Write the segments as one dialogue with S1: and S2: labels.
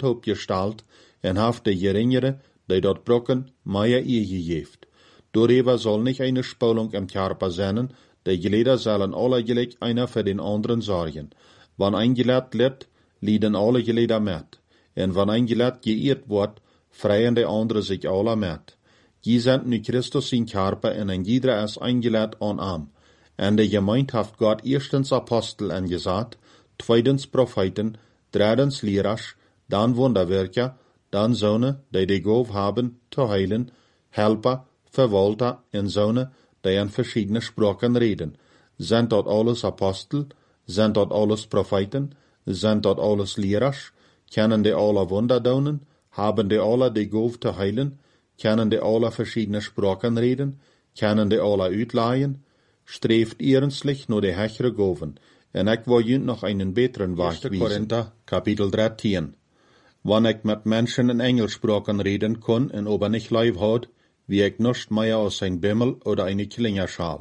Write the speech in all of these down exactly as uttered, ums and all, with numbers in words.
S1: hand opgesteld en haft de geringere, die dort brokken, meer eer gegeeft. Doorheen zal niet eine Spulung im Körper zijn, de Glieder zullen alle gelijk einer für den anderen zorgen. Wann ein Glied litt, lieden alle Glieder mit. En wann ein Glied geirrt wordt, freien de andere sich alle mit. Je sind nu Christus zijn Körper en ein jeder is ein Glied aan am. En de gemeente heeft God eerstens Apostel angesagt, tweitens Propheten, drittens Lehrers, dann Wunderwerker, dann Söhne, die die Gabe haben, zu heilen, Helper, Verwalter en Söhne, die in verschiedene Sprachen reden. Sind dort alles Apostel? Sind dort alles Propheten? Sind dort alles Lehrers? Kennen die alle Wunder doen? Haben die alle die Gabe zu heilen? Kennen die alle verschiedene Sprachen reden? Kennen die alle uitleihen? Streeft ernstlich nur die hechere Gaven. En ik wil jullie nog einen besseren Weg
S2: eerste
S1: wijzen.
S2: Korinther,
S1: Kapitel dreizehn. Wann ik met mensen in Engelsprachen reden kon en aber nicht live had, wie ik nicht mehr als ein Bimmel oder eine Klingerschal.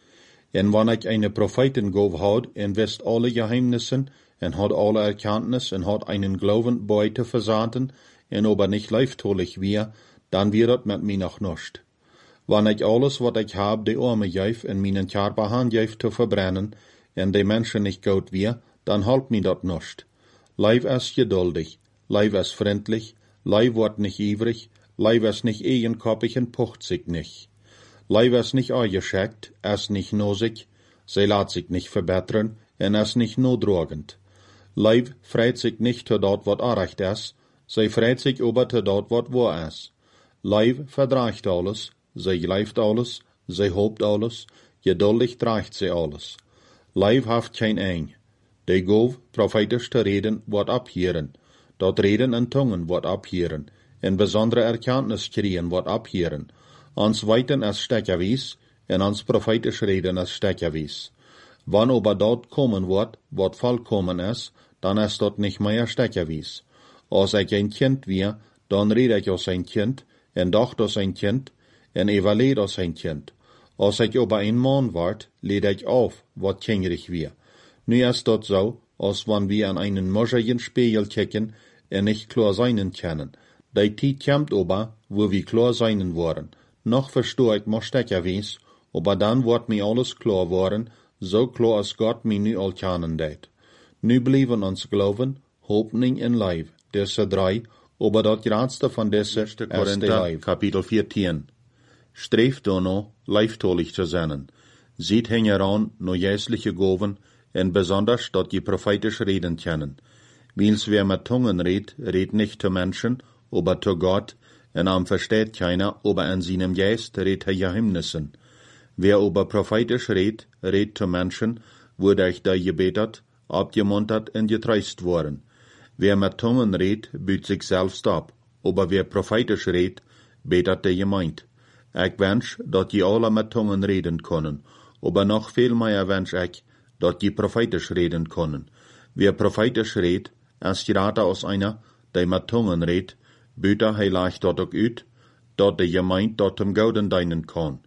S1: En wann ik eine Prophetengabe had en wist alle Geheimnissen en had alle Erkenntnis en had einen Glauben bei te versaten en aber nicht leiftolig wie, dann wird het met mij noch nicht. Wann ich alles, wat ich hab, de Arme geef en meinen Körper handgeef te verbrennen, en de Menschen nicht gut wir, dann halt mir dat nicht. Leib ist geduldig, Leib ist freundlich, Leib wird nicht ivrig, Leib ist nicht eigenkoppig und pucht sich nicht. Leib ist nicht eingeschickt, ist nicht nosig, sie lässt sich nicht verbessern, en ist nicht notdrogend. Leib freit sich nicht zu dort, wat recht ist, sie freit sich aber zu dort, wat wahr ist. Leib verdreicht alles, sie leift alles, sie hofft alles, geduldig trägt sie alles. Leib haft kein Eng. De Gabe, prophetisch te reden, wordt abheren. Dat reden in Tungen wordt abheren. En besondere Erkenntnis kriegen wordt abheren. Ans weiten is stekkerwies, en ans prophetisch reden is stekkerwies. Wann aber dort kommen wordt, wat vollkommen is, dan is dat nicht mehr stekkerwies. Als ik een kind weer, dan red ik als een kind, en dacht als een kind, en evalueer als een kind. Als ik aber ein Mann ward, led ich auf, wat kingerig wir. Nu ist dort so, als wann wir an einen moscherigen Spiegel kicken, en nicht klar seinen können. Die Zeit kommt aber, wo wir klar seinen wollen. Noch verstehe ich mostecker wies, aber dann wird mir alles klar worden, so klar als Gott mir nu al kennen deed. Nu blijven ons glauben, Hoffnung en Leib, diese drei, aber dat grootste van deze is de Leib.
S2: Kapitel vierzehn. Streeft dono, leiftolig zu sein. Sieht heran, no jäsliche Goven, en besonders, dat je prophetisch reden können. Wils wer mit Tungen redt, redt nicht zu Menschen, aber zu Gott, en am versteht keiner, aber an seinem Geist redt er Geheimnissen. Wer aber prophetisch redt, redt zu Menschen, wurde ich da gebetet, abgemuntert en getreist worden. Wer mit Tungen redt, büht sich selbst ab, aber wer prophetisch redt, betet der Gemeinde. Ich wünsch, dat je alle mit Tungen reden können, aber noch viel mehr wünsch ich, dat je prophetisch reden können. Wer prophetisch redt, ist gerade aus einer, der mit Tungen redt, büter hij leicht dat ook uit, dat de Gemeinde dat hem gouden dienen kann.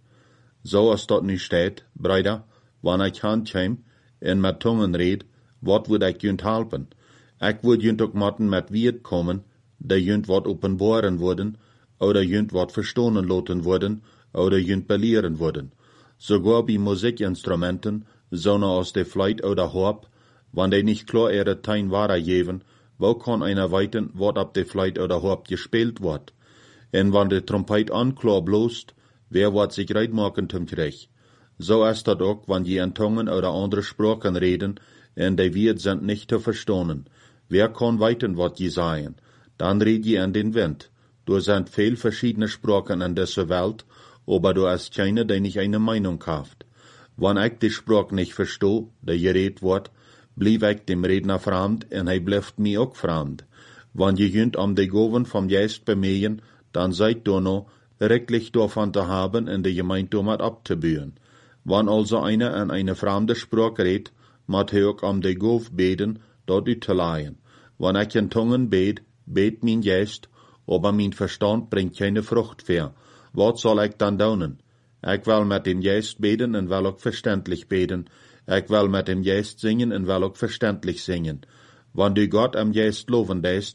S2: So als dat nu steht, Brüder, wann ich handkäm, en mit Tungen red, wat würd ich jünt helpen? Ich würd jünt ook matten mit Wied kommen, der jünt wat openbaren worden, oder jünt wat verstonen loten worden, oder jünt belehren worden. Sogar bei Musikinstrumenten, sonne aus der Fleit oder Horb, wann die nicht klar ihre Tein wahrer geben, wo kann einer weiten, wat ab der Fleit oder Horb gespielt wird? En wann der Trompet anklar bloßt, wer wat sich reit machen zum Krieg? So ist dat auch, wann die in Tungen oder andere Sprachen reden, en die Wied sind nicht zu verstonen. Wer kann weiten, wat die sagen? Dann red je an den Wind. Du sind viel verschiedene Sprachen in dieser Welt, aber du hast keine, die nicht eine Meinung haft. Wenn ich die Sprache nicht verstehe, die geredet wird, blieb ich dem Redner fremd und er bleibt mir auch fremd. Wenn je jünt am die Goven vom Geist bemähen, dann seid du noch, rechtlich davon zu haben, in die Gemeinde damit abzubühen. Wenn also einer an eine fremde Sprache redet, muss er auch am die Gov beten, dort utzuleihen. Wenn ich in Tungen bet, bet mein Geist, aber mein Verstand bringt keine Frucht mehr. Was soll ich dann tun? Ich will mit dem Geist beten und will auch verständlich beten. Ich will mit dem Geist singen und will auch verständlich singen. Wenn du Gott am Geist loben lässt,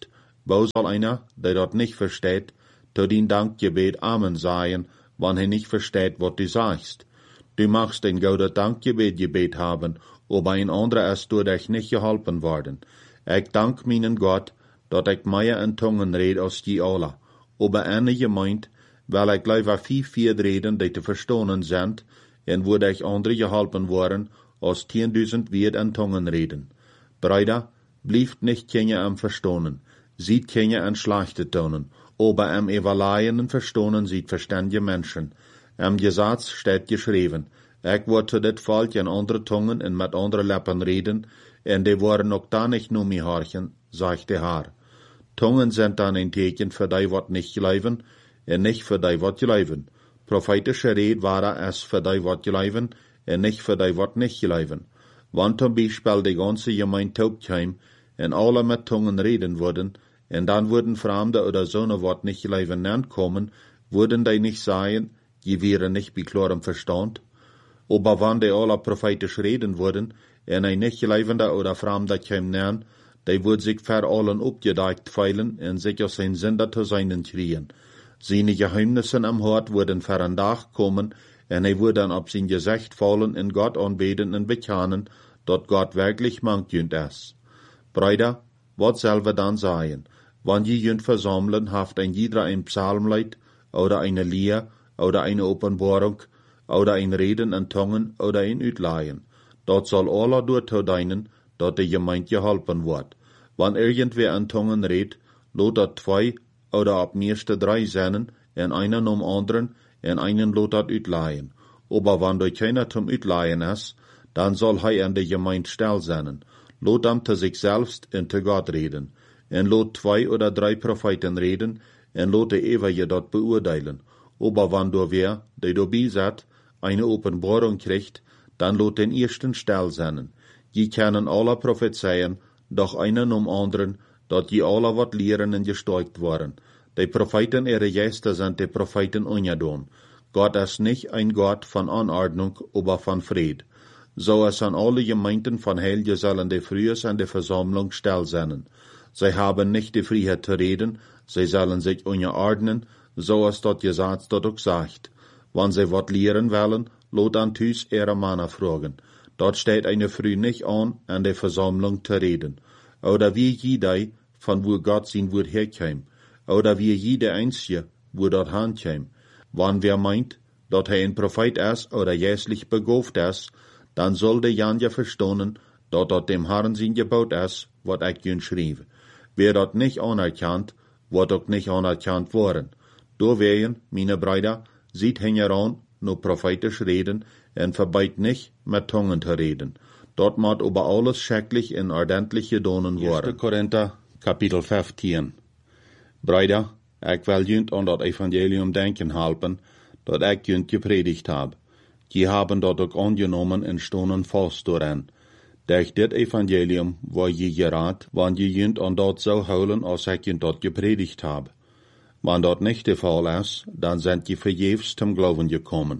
S2: Wo soll einer, der dort nicht versteht, zu den Dankgebet Amen sagen, wann er nicht versteht, was du sagst? Du magst ein gutes Dankgebet gebet haben, aber ein anderer ist durch dich nicht geholfen worden. Ich dank meinen Gott, dat ich mehr in Tungen red als die alle. Aber einige meint, weil ich lieber viel viel reden, die zu verstehen sind, en wo ich andere geholfen worden, als tienduizend wird in Tungen reden. Brüder, blieft nicht keine am Verstohnen, sieht keine an schlechte Tonen, aber am Evaluieren und Verstohnen sieht verständige Menschen. Am Gesetz steht geschrieben, ich wollte dit Volk in andere Tungen und mit andere Lippen reden, en die waren auch da nicht nur mir horchen, sagt der Herr. Tungen sind dann ein Teken für die, wat nicht geleiven, en nicht für die, wat geleiven. Prophetische Red war es für die, wat geleiven, en nicht für die, wat nicht geleiven. Wann zum Beispiel die ganze Gemeinde taugt heim, en alle mit Tungen reden würden, en dann würden Fremde oder so ne wat nicht geleiven nennt kommen, würden die nicht sagen, die wären nicht bei klarem Verstand. Aber wann die alle prophetisch reden würden, en ein nicht geleivender oder Fremder käm nennen, die würd sich für allen abgedeckt feilen en sich aus sein Sünder zu seinen kriegen. Seine Geheimnisse am Hort würden für ein Tag kommen, en er würde dann ab sein Gesicht fallen in Gott anbeten und bekennen, dort Gott wirklich mangt ist. Brüder, was soll wir dann sagen? Wann je jünd versammeln, haft ein jeder ein Psalmlied, oder eine Lied, oder eine Offenbarung, oder ein Reden in Tongen, oder ein Utleihen. Dort soll aller dort deinen, dort die Gemeinde geholfen wird. Wann irgendwer in Tongen redet, lot dat zwei, oder ab meiste drei seinen, en einen um anderen, en einen lot dat utleihen. Aber wann du keiner zum Utleihen ist, dann soll hij an der Gemeinde still sein. Lot am zu sich selbst und zu Gott reden. En lot zwei oder drei Propheten reden, en lot de ewige dort beurteilen. Aber wann du wer, der du beisat, eine Offenbarung kriegt, dann lot den ersten still sein. Die können alle prophezeien, doch einen um anderen, dat die alle wat lehren und gesteuert waren. Die Propheten ihre Gäste sind die Propheten ungedon. Gott ist nicht ein Gott von Anordnung, aber von Fried. So es an alle Gemeinden von Heilge sollen die frühes an der Versammlung still sein. Sie haben nicht die Freiheit zu reden, sie sollen sich unterordnen, so es dort gesagt, dort auch sagt. Wenn sie wat lehren wollen, lot an Tüs ihre Männer fragen. Dort steht eine Früh nicht an, an der Versammlung zu reden. Oder wie jeder, von wo Gott sein Wort herkäm. Oder wie jeder Einzige, wo dort hinkäm. Wann wer meint, dort er ein Prophet ist oder jässlich begabt ist, dann soll der Jan ja verstehen, dort dort dem Herrn sein Gebot ist, wat ich jün schrieb. Wer dort nicht anerkannt, wird auch nicht anerkannt worden. Do wären, meine Brüder, sieht heran, nur prophetisch reden, und verbeit nicht, mit Tungen zu reden. Dort macht über alles schrecklich in ordentliche Donen worden. erster Korinther, Kapitel fünfzehn. Brüder, ich will jünd an das Evangelium denken helfen, dat ich jünd gepredigt hab. Die haben dort auch angenommen und stonen fast daran. Durch dit Evangelium war je gerat, wann je jünd an dort so holen, als ich jünd dort gepredigt hab. Wenn dort nicht der Fall ist, dann sind die verjährs zum Glauben gekommen.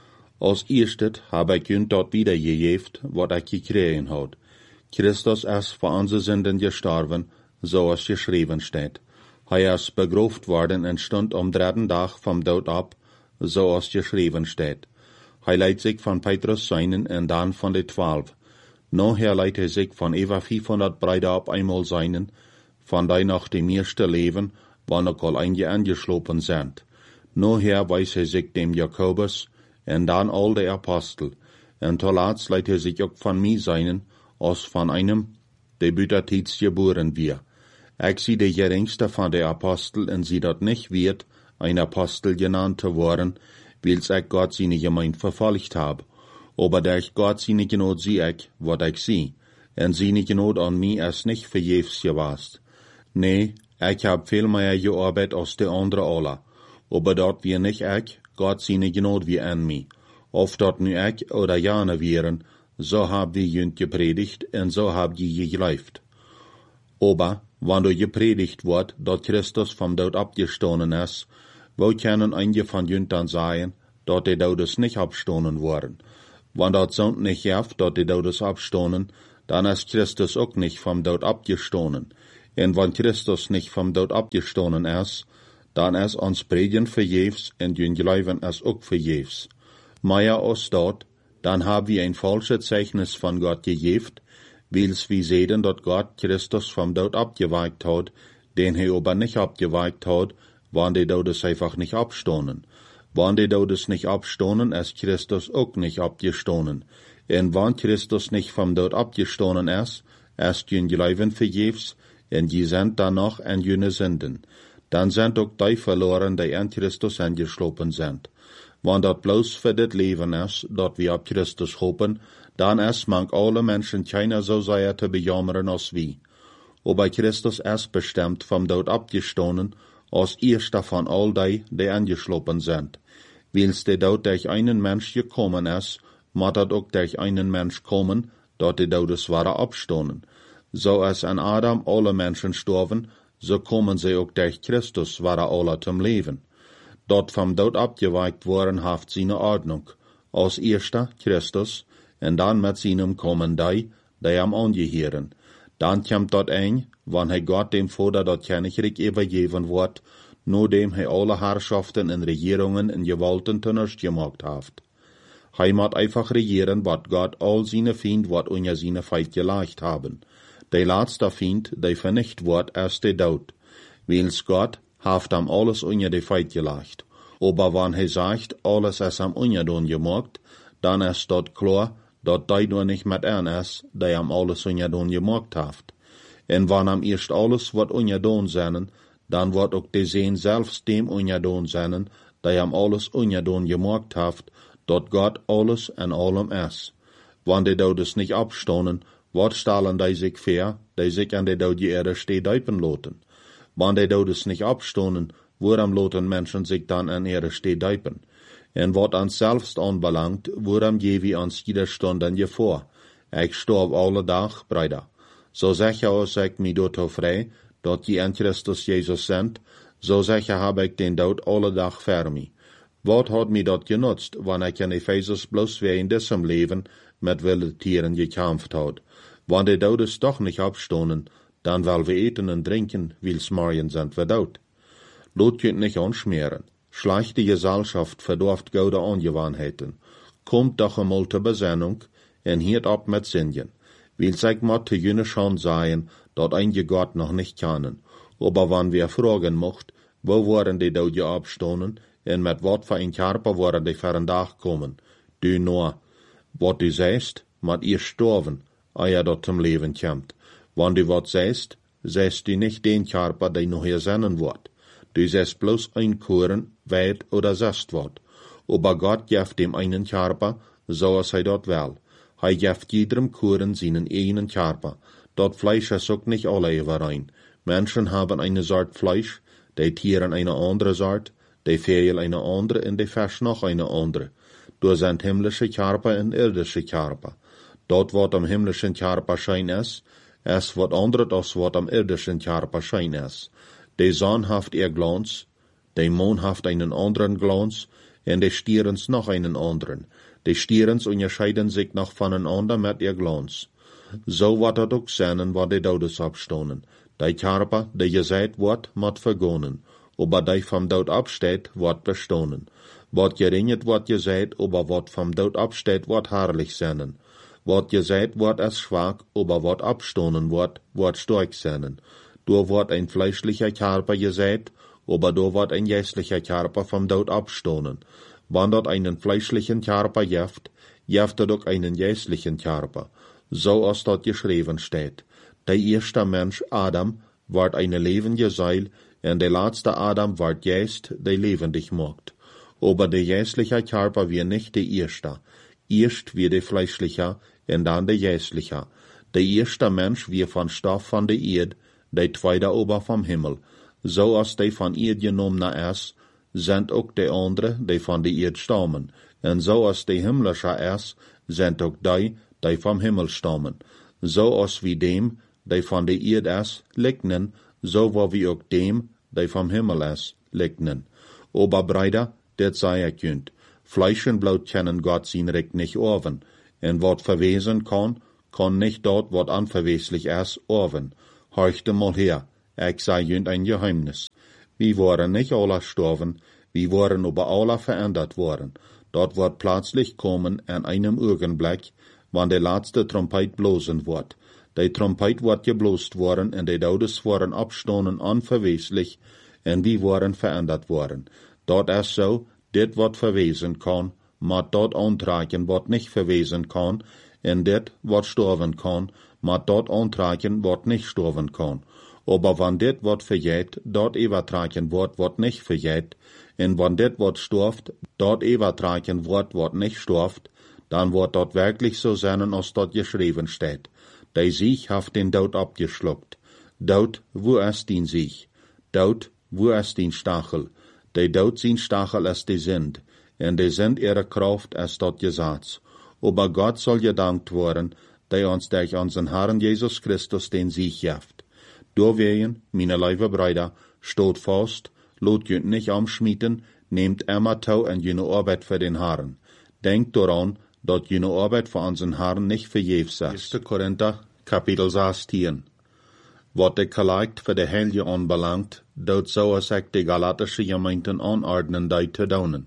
S2: Als erstes habe ich jünd dort wieder gejeft, wat ich gekriegen hat. Christus ist für unsere Sünden gestorben, so es geschrieben steht. Er ist begraft worden und stund am dritten Tag vom Tod ab, so es geschrieben steht. Er leitet sich von Petrus seinen und dann von den Zwölf. Nachher leitet er sich von über fünfhundert Brüder ab einmal seinen, von die nach dem ersten Leben, wann auch all einige angeschlossen sind. Nachher weiß er sich dem Jakobus, und dann all die Apostel. Und zuletzt leitet er sich auch von mir seinen, als von einem, der bütertits geboren wird. Ich sie der geringste von den Apostel und sie dort nicht wird, ein Apostel genannt zu worden, weil's ich Gott seine Gemeinde verfolgt hab. Aber durch Gott seine Genot sie ich, wat ich sie. Und seine Genot an mir ist nicht verjährs gewast. Nee, ich hab viel mehr gearbeitet als die andere alle. Aber dort wir nicht ich, Gott seine Genot wie an mir. Oft dort nu ich oder jane wären, so hab wir jünd gepredigt und so hab je geglaubt. Aber, wenn du gepredigt wird, dat Christus vom Tod abgestoßen ist, wo können einige von jünd dann sagen, dat die Todes nicht abstoßen worden? Wenn dat so nicht hilft, dat die Todes abstoßen, dann ist Christus auch nicht vom Tod abgestoßen. En wann Christus nicht vom Tod abgestoßen ist, dann ist ons predigen vergeefs en dün geloven is ook vergeefs. Maar als dat, dann haben wir ein falsches Zeichnis von Gott gegeben, weils wir sehen, dass Gott Christus vom Tod abgeweicht hat, den er aber nicht abgeweicht hat, wann die Todes einfach nicht abstonen. Wann die Todes nicht abstonen, ist Christus auch nicht abgestonen. En wann Christus nicht vom Tod abgestonen ist, ist jün Geloven vergeefs, en die sind dann noch en jüne Sünden. Dann sind auch die verloren, die an Christus angeschlopen sind. Wann dat bloß für das Leben ist, dat wir ab Christus hoffen, dann ist manch alle Menschen keiner so sehr zu bejammern als wir. Aber Christus ist bestimmt vom Tod abgestoßen, als erster von all die, die angeschlopen sind. Weils der Tod durch einen Mensch gekommen ist, muss dat auch durch einen Mensch kommen, dat die Todes waren abstoßen. So als an Adam alle Menschen sterben, so kommen sie auch durch Christus waren alle zum Leben. Dort vom Tod abgeweicht worden haft seine Ordnung. Als erster Christus, en dann mit seinem Kommen die, die am angehören. Dann kommt dort ein, wann he Gott dem Vater dort Königreich übergeben wird, nur dem he alle Herrschaften und Regierungen und Gewalten zunichte gemacht haft. He muss einfach regieren, wat Gott all seine Feind wat unter seine Feind gelegt haben. Der letzte Feind, der vernicht wird, ist der Tod. Weils Gott haft am alles unter die Feind gelegt. Aber wann he sagt, alles ist am Unjadon gemacht, dann ist dort klar, dat die nur nicht mit ein ist, der am alles Unjadon gemacht haft. En wann am erst alles wat Unjadon seinen, dann wird auch die Sehen selbst dem Unjadon seinen, der am alles Unjadon gemacht haft, dat Gott alles in allem ist. Wann die Todes nicht abstonen, wat stellen die sich fair, die sich an die Tode Erde steht deipen loten. Wann die Todes nicht abstonen, woran loten Menschen sich dann an Erde steht deipen. En wat ans selbst anbelangt, woran je wie ans jeder Stunde je vor. Ich storb alle Tag, Brüder. So sicher als ich mich dort frei, dat je an Christus Jesus sind, so sicher habe ich den Tod alle Tag für mich. Wat hat mir dat genutzt, wann ich in Ephesus bloß wie in diesem Leben mit wilden Tieren gekämpft hat. Wann die Todes doch nicht abstonen, dann weil wir eten und trinken, weil's morgen sind wir tot. Lot könnt nicht anschmieren. Schlechte Gesellschaft verdorft gute Angewohnheiten. Kommt doch einmal zur Besinnung en hiert ab mit Sünden. Will sich mal zu jüne schon sein, dat einige Gott noch nicht kennen. Aber wann wir fragen mocht, wo waren die Tode abstonen, en mit wat für ein Körper waren die für ein Tag kommen? Du nur, wat du sagst, mat ihr sterben, ehe dat zum Leben kommt. Wann du wat sagst, sagst du nicht den Körper, der noch hier sein wird. Du sagst bloß ein Kuren, weit oder sast wat. Aber Gott gibt dem einen Körper, so als er dort will. Er gibt jedem Kuren seinen eigenen Körper. Dort Fleisch ist auch nicht alle überein. Menschen haben eine Sort Fleisch, die Tieren eine andere Sort, die Vögel eine andere und die Fisch noch eine andere. Du sind himmlische Körper und irdische Körper. Dort, wat am himmlischen Körper schein ist, ist wat anderes als wat am irdischen Körper schein ist. Die Sonne haft ihr Glanz, der Mond haft einen anderen Glanz, und die Stierens noch einen anderen. Die Stierens unterscheiden sich noch voneinander mit ihr Glanz. So wat dat auch sein, wat die Todes abstonen. Die Körper, der gesagt wird, mat vergonnen, aber die vom Tod absteht, wird bestonen. Wat geringet wird gesagt, aber wat vom Tod absteht, wird herrlich sein. Wat gesagt wird, ist schwach, aber wat abstonen wird, wird stark sein. Da wird ein fleischlicher Körper gesagt, aber da wird ein geistlicher Körper vom Tod abstonen. Wann dort einen fleischlichen Körper jeft, jeft er doch einen geistlichen Körper. So als dort geschrieben steht. Der erste Mensch, Adam, wird eine lebende Seil, und der letzte Adam wird Geist, der lebendig macht. Aber der geistliche Körper wird nicht der erste. Erst wird der fleischliche, und dann der geistliche. Der erste Mensch wird von Stoff von der Erde, der zweite aber vom Himmel. So als der von Erde genommene ist, sind auch die anderen, die von der Erde stammen. Und so als der himmlische ist, sind auch die, die vom Himmel stammen. So als wie dem, der von der Erde ist, legnen, so war wie auch dem, der vom Himmel ist, legnen. Aber Brüder, das sei ich könnt. Fleisch und Blut können Gott sein Recht nicht orven. Und wat verwesen kann, kann nicht dort, wat unverweslich ist, orven. Horchte mal her, ich sei jünd ein Geheimnis. Wir waren nicht alle gestorben, wir waren aber alle verändert worden. Dort wird plötzlich kommen an einem Augenblick, wann der letzte Trompet blosen wird. Die Trompet wird geblost worden, und die Todes waren abstoßen unverweslich, und wir waren verändert worden. Dort ist so, dit wat verwesen kann, maar dort aantragen wat nicht verwesen kann, und dit wat sterben kann, maar dort aantragen wat nicht sterben kann. Aber wann dit wat vergeht, dort übertragen wird, wat nicht vergeht, und wann dit wat stirft, dort übertragen wird, wat nicht stirft, dann wird dort wirklich so sein, als dort geschrieben steht. Der Sieg hat den Tod abgeschluckt. Tod, wo ist den Sieg? Tod, wo ist den Stachel? Der Tod sein Stachel ist die Sünd, und die Sünd ihre Kraft ist dort Gesetz. Aber Gott soll gedankt werden, der uns durch unseren Herrn Jesus Christus den Sieg gibt. Deswegen, meine liebe Brüder, steht fast, lot jünt nicht umschmieden, nehmt immer tau an jene Arbeit für den Herrn. Denkt daran, dat jene Arbeit für unseren Herrn nicht vergebens ist. erster Korinther, Kapitel sechzehn. Wat de Geleit für de Heilige anbelangt, dort so als ich die galatische Gemeinden anordnen, die zu tun.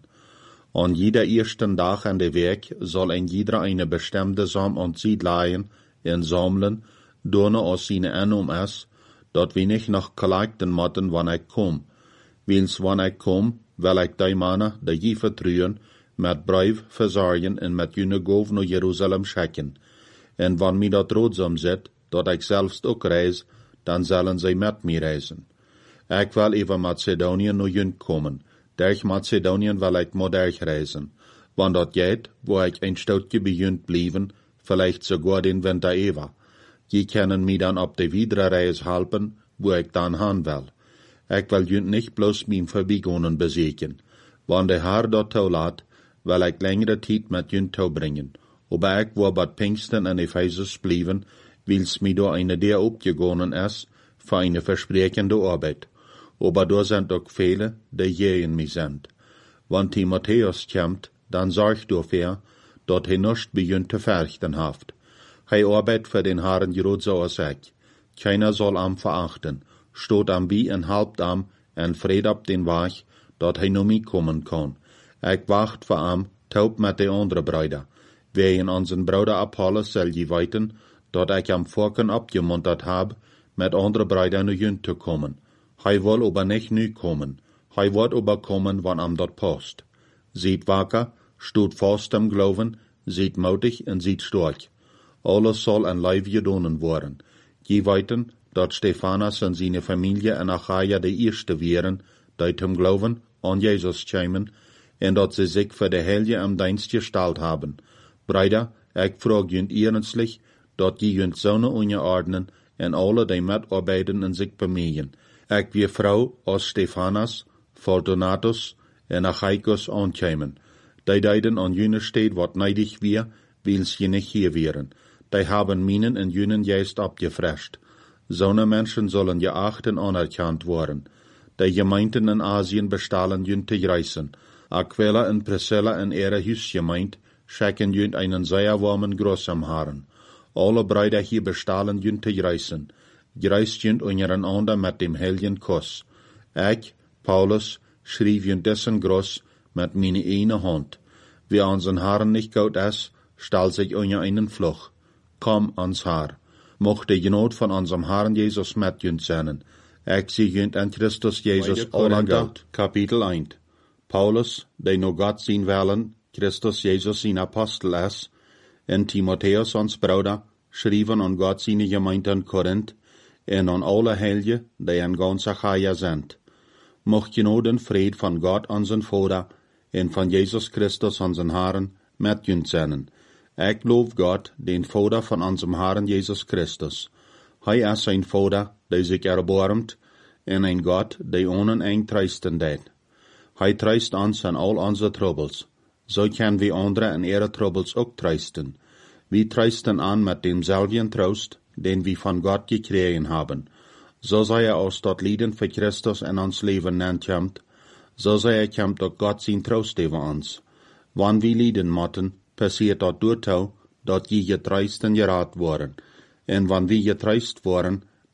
S2: An jeder ersten Tag an der Weg soll ein jeder eine bestimmte Sam und Seed leihen und sammeln, donne aus seine Annum ist, dort wir nicht noch geleiten motten, wann ich komm. Wils wann ich komm, will ich die Männer, die je vertrauen, mit Brief versorgen und mit jene Gov nach Jerusalem schicken. Und wann mir dort rotsam sit, dort ich selbst auch reis, dann sollen sie mit mir reisen. Ich will über Mazedonien nach jünd kommen. Durch Mazedonien will ich mal durchreisen. Wann dort geht, wo ich ein Stückchen bei jünd blieben, vielleicht sogar den Winter über. Die können mir dann ab der Wiederreise helfen, wo ich dann hin will. Ich will jünd nicht bloß beim Vorbeigehen besiegen. Wann der Herr dort zulässt, will ich längere Zeit mit jünd bringen. Aber ich will bei Pfingsten in Ephesus bleiben, weil's mir da eine der abgegangen ist, für eine versprechende Arbeit. Aber da sind auch viele, die gegen mich sind. Wenn Timotheus kommt, dann sorgt dafür, dass er nicht bei jünd zu fürchten haft. Er arbeitet für den Herrn gerade so als ich. Keiner soll am verachten, steht am wie und halbt am, und fried ab den Weg, dass er nur mich kommen kann. Ich wacht für am, taub mit den anderen Brüder. Wer in unseren Bruder Apollos soll je weiten, dass ich am Vorken abgemuntert hab, mit anderen Brüdern nach jünd zu kommen. Hij will aber nicht nu kommen. Hij wird aber kommen, wann am dort passt. Seid wacker, steht fast im Glauben, seid mutig und seid stark. Alles soll an Leib gedonnen worden. Je weiten, dass Stephanas und seine Familie in Achaia die erste wären, die zum Glauben an Jesus kämen, und dass sie sich für die Heilige am Dienst gestellt haben. Brüder, ich frage jünd ernstlich, dass je jünd Sonne unterordnen, und alle, die mitarbeiten und sich bemühen. Ich wie Frau aus Stephanas, Fortunatus und Achaicus ankämen. Die deiden an jene Stadt wat neidig wir, weil's je nicht hier wären. Die haben Minen in jenen Geist abgefrescht. So'ne Menschen sollen geacht und anerkannt worden. Die Gemeinden in Asien bestahlen jünte Reisen. Aquila und Priscilla in ihre Hüsgemeint schicken jünt einen sehr warmen Gruß am Herrn. Alle Brüder hier bestahlen jünte Reisen. Gereist jünt untereinander mit dem heiligen Kuss. Ich, Paulus, schrieb jünt dessen Gruß mit meine eine Hand. Wie unseren Herrn nicht gut ist, stell sich unter einen Fluch. Komm ans Haar. Mocht die Genot von unserem Herrn Jesus mit jünt sein. Ich sie jünt an Christus Jesus aller Gott. Kapitel eins. Paulus, der nur Gott sein wollen, Christus Jesus sein Apostel ist, und Timotheus uns Bruder, schrieben an Gott seine Gemeinde in Korinth, und an alle Heilige, die in ganz Achaia sind. Mocht Genot und Fried von Gott unseren Vater und von Jesus Christus unseren Herrn mit jünt sein. Ich lob Gott, den Vater von unserem Herrn Jesus Christus. Er ist ein Vater, der sich erbarmt, und ein Gott, der ohne ein trösten tät. Er tröst uns an all unsere Troubles. So können wir andere in ihre Troubles auch trösten. Wir trösten an mit demselben Trost, den wir von Gott gekriegt haben. So sei er aus dort Lieden für Christus in uns Leben nennt kommt, so sei er kommt auch Gott sein Trost über uns. Wann wir Lieden motten, passiert dort durchtau, dort je getröst und gerat worden. Und wann wir getröst worden,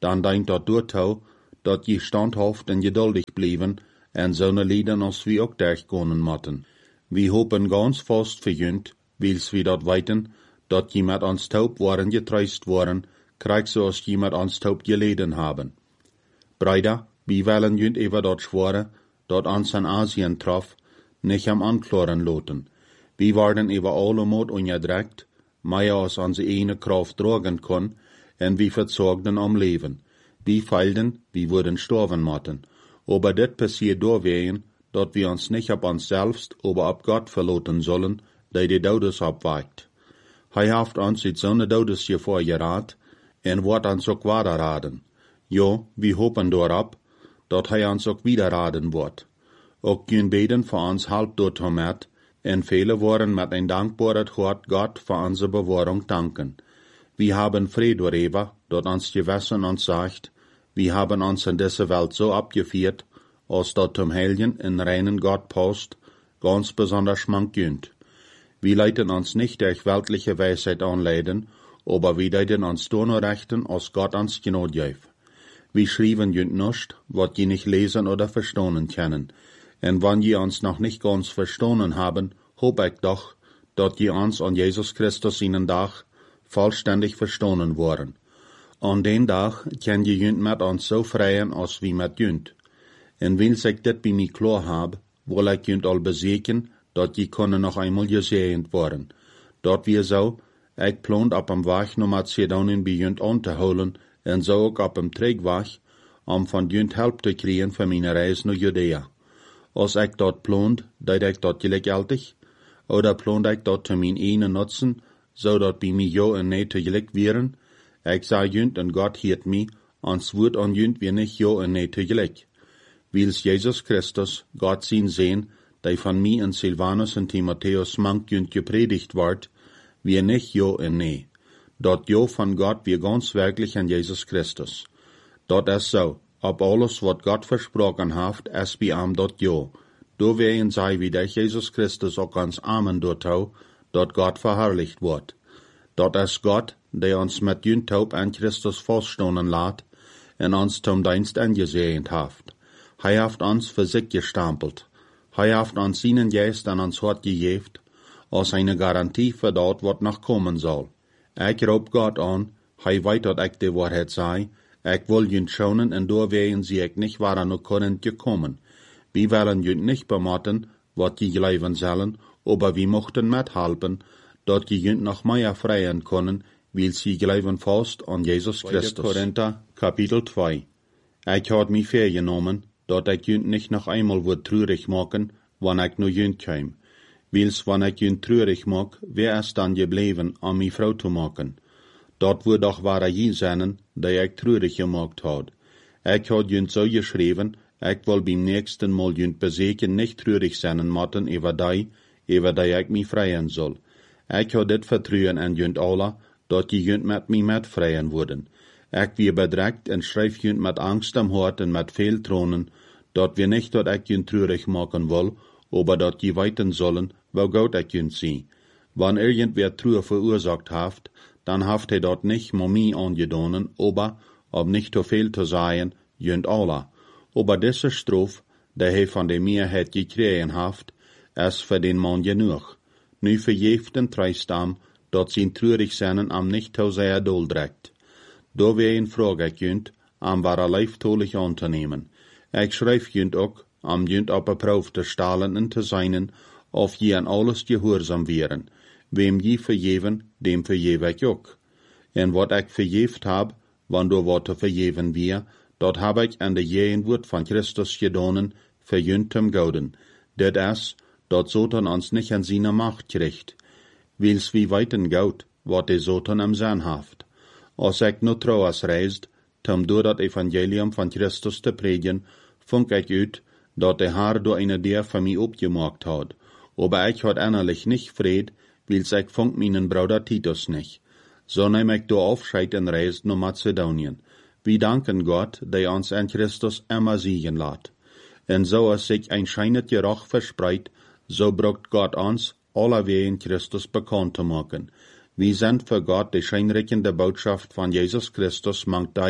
S2: dan denkt dat doortouw, dat je standhaft en geduldig blijven, en zo'n lieden als wie ook durchkomen moeten. We hopen ganz vast voor junt, wils we dat weten, dat je met ons taub worden getreust worden, krijg zoals je met ons taub geleden hebben. Brüder, we willen junt even dat schweren, dat ons in Asien trof, nicht am ankloren loten. We worden even alle moed ongedrekt, maar als onze ene kraft dragen kon, en we verzorgden om leven. We feilden, we wurden sterven moeten. Aber dit passiert doorwegen, dat we ons nicht op ons selbst, aber op Gott verloten sollen, die de Dodes opweikt. Hij heeft ons uit zo'n Dodes hiervoor geraad, en wordt ons ook weiterraden. Ja, we hopen daarop, dat hij ons ook wiederraden wordt. Ook kun beden voor ons halb door Tomat, en vele worden met een dankbaarheid hart Gott voor onze bewaring danken. We hebben vrede darüber, dat ons Gewissen ons sagt, we hebben ons in deze Welt so abgeführt, als dat zum Heiligen in reinen Gott passt, ganz besonders mank jünt. Wir leiten uns nicht durch weltliche Weisheit anleiten, aber wir leiten uns nur rechten, als Gott uns Gnade gibt. Wir schreiben jünt nicht, was je nicht lesen oder verstehen können. Und wenn je uns noch nicht ganz verstanden haben, hoffe ich doch, dass je uns an Jesus Christus in den Tag vollständig verstanden worden. An den Tag kann je jünt mit uns so freien, als wie mit jünt. En wils ik dit bij mij klaar heb, wil ik junt al bezeken, dat je kunnen nog eenmaal gezegend worden. Dat weer zo, ik plant op een weg naar Macedonien bij junt aan te houden, en zo ook op een terugweg, om van junt hulp te krijgen voor mijn reis naar Judea. Als ik dat plant, deed ik dat gelijkaltig, oder plant ik dat te mijn ene nutzen, zodat bij mij jo en nee tegelijk wären. Ik zei junt en God hiert mij, ons woord aan junt weer niet jo en nee tegelijk. Wils Jesus Christus, Gott sein sehen, die von mir und Silvanus und Timotheus mank jünt gepredigt ward, wir nicht jo und nee. Dort jo von Gott wir ganz wirklich an Jesus Christus. Dort ist so, ob alles, wat Gott versprochen haft, es bei am dort jo. Do wehen sei, wie der Jesus Christus auch ganz Amen dort hau, dort Gott verherrlicht wird. Dort ist Gott, der uns mit jünt taub an Christus feststonen lat, en uns zum Dienst angesehend haft. Hij heeft ons voor zich gestampeld. Hij heeft ons zijn geest aan ons hart gegeven, als een garantie voor dat wat nog komen zal. Ik roep God aan, hij weet dat ik de waarheid zei, ik wil jullie schonen en doorwegen zie ik niet waar naar Korinth gekomen. We willen jullie niet bematten, wat je geloven zullen, aber we mochten methelpen, dat je jullie nog meer vrijen kunnen, wil ze geloven vast aan Jesus Christus. Korinther, Kapitel twee. Ik had mij vergenomen, dat ik junt nicht noch einmal wird traurig machen, wann ich nur junt käm. Wils, wann ich junt traurig mag, wer ist dann gebleven, um mi Frau zu machen? Dat wird doch wahre je sein, der ich traurig gemacht hat. Ich had junt so geschrieben, ich will beim nächsten Mal junt beseken nicht traurig sein machen über die, über die ich mi freien soll. Ich had dit vertrauen an junt alle, dat die junt mit mi mit freien würden. Ich wir bedrängt und schreif junt mit Angst am Hort und mit viel Tronen, dat wir nicht dat ich junt traurig machen will, aber dat die weiten sollen, wo Gott ich junt sie. Wann irgendwer Trauer verursacht haft, dann haft er dat nicht mit mir angedonen, aber, um nicht zu viel zu sagen, junt alle. Aber diese Strophe, der he von der Mehrheit gekriegen haft, ist für den Mann genug. Nu verjeft den Treistam, dat sein traurig sein am nicht zu sehr doldreckt. Da wegen frage ich junt, am wahre leiftolich anzunehmen. Ich schreif junt ook, am junt op een proef te stellen en te zijn, of je aan alles gehoorzaam wären. Wem je vergeven, dem vergeef ik ook. En wat ik vergeeft heb, wanneer wat te vergeven weer, dat heb ik aan de jeen woord van Christus gedonen, verjunt hem gouden. Dit is, dat Satan ons niet aan zijn macht krijgt. Wils wie weten goud, wat de Satan am zijn haft. Als ik nu trouwens reist, om door dat evangelium van Christus te predigen, vond ik uit, dat de Heer door een der van mij opgemaakt had. Aber ik had innerlich nicht vrede, wils ik vond mijn Bruder Titus nicht. So neem ik door afscheid en reis naar Macedonien. We danken Gott, der ons in Christus immer siegen laat. En zo als sich ein scheinet Geruch verspreidt, so brucht Gott ons, alle wegen Christus bekannt zu machen. Wir sind für Gott die scheinrichende Botschaft von Jesus Christus mangt die,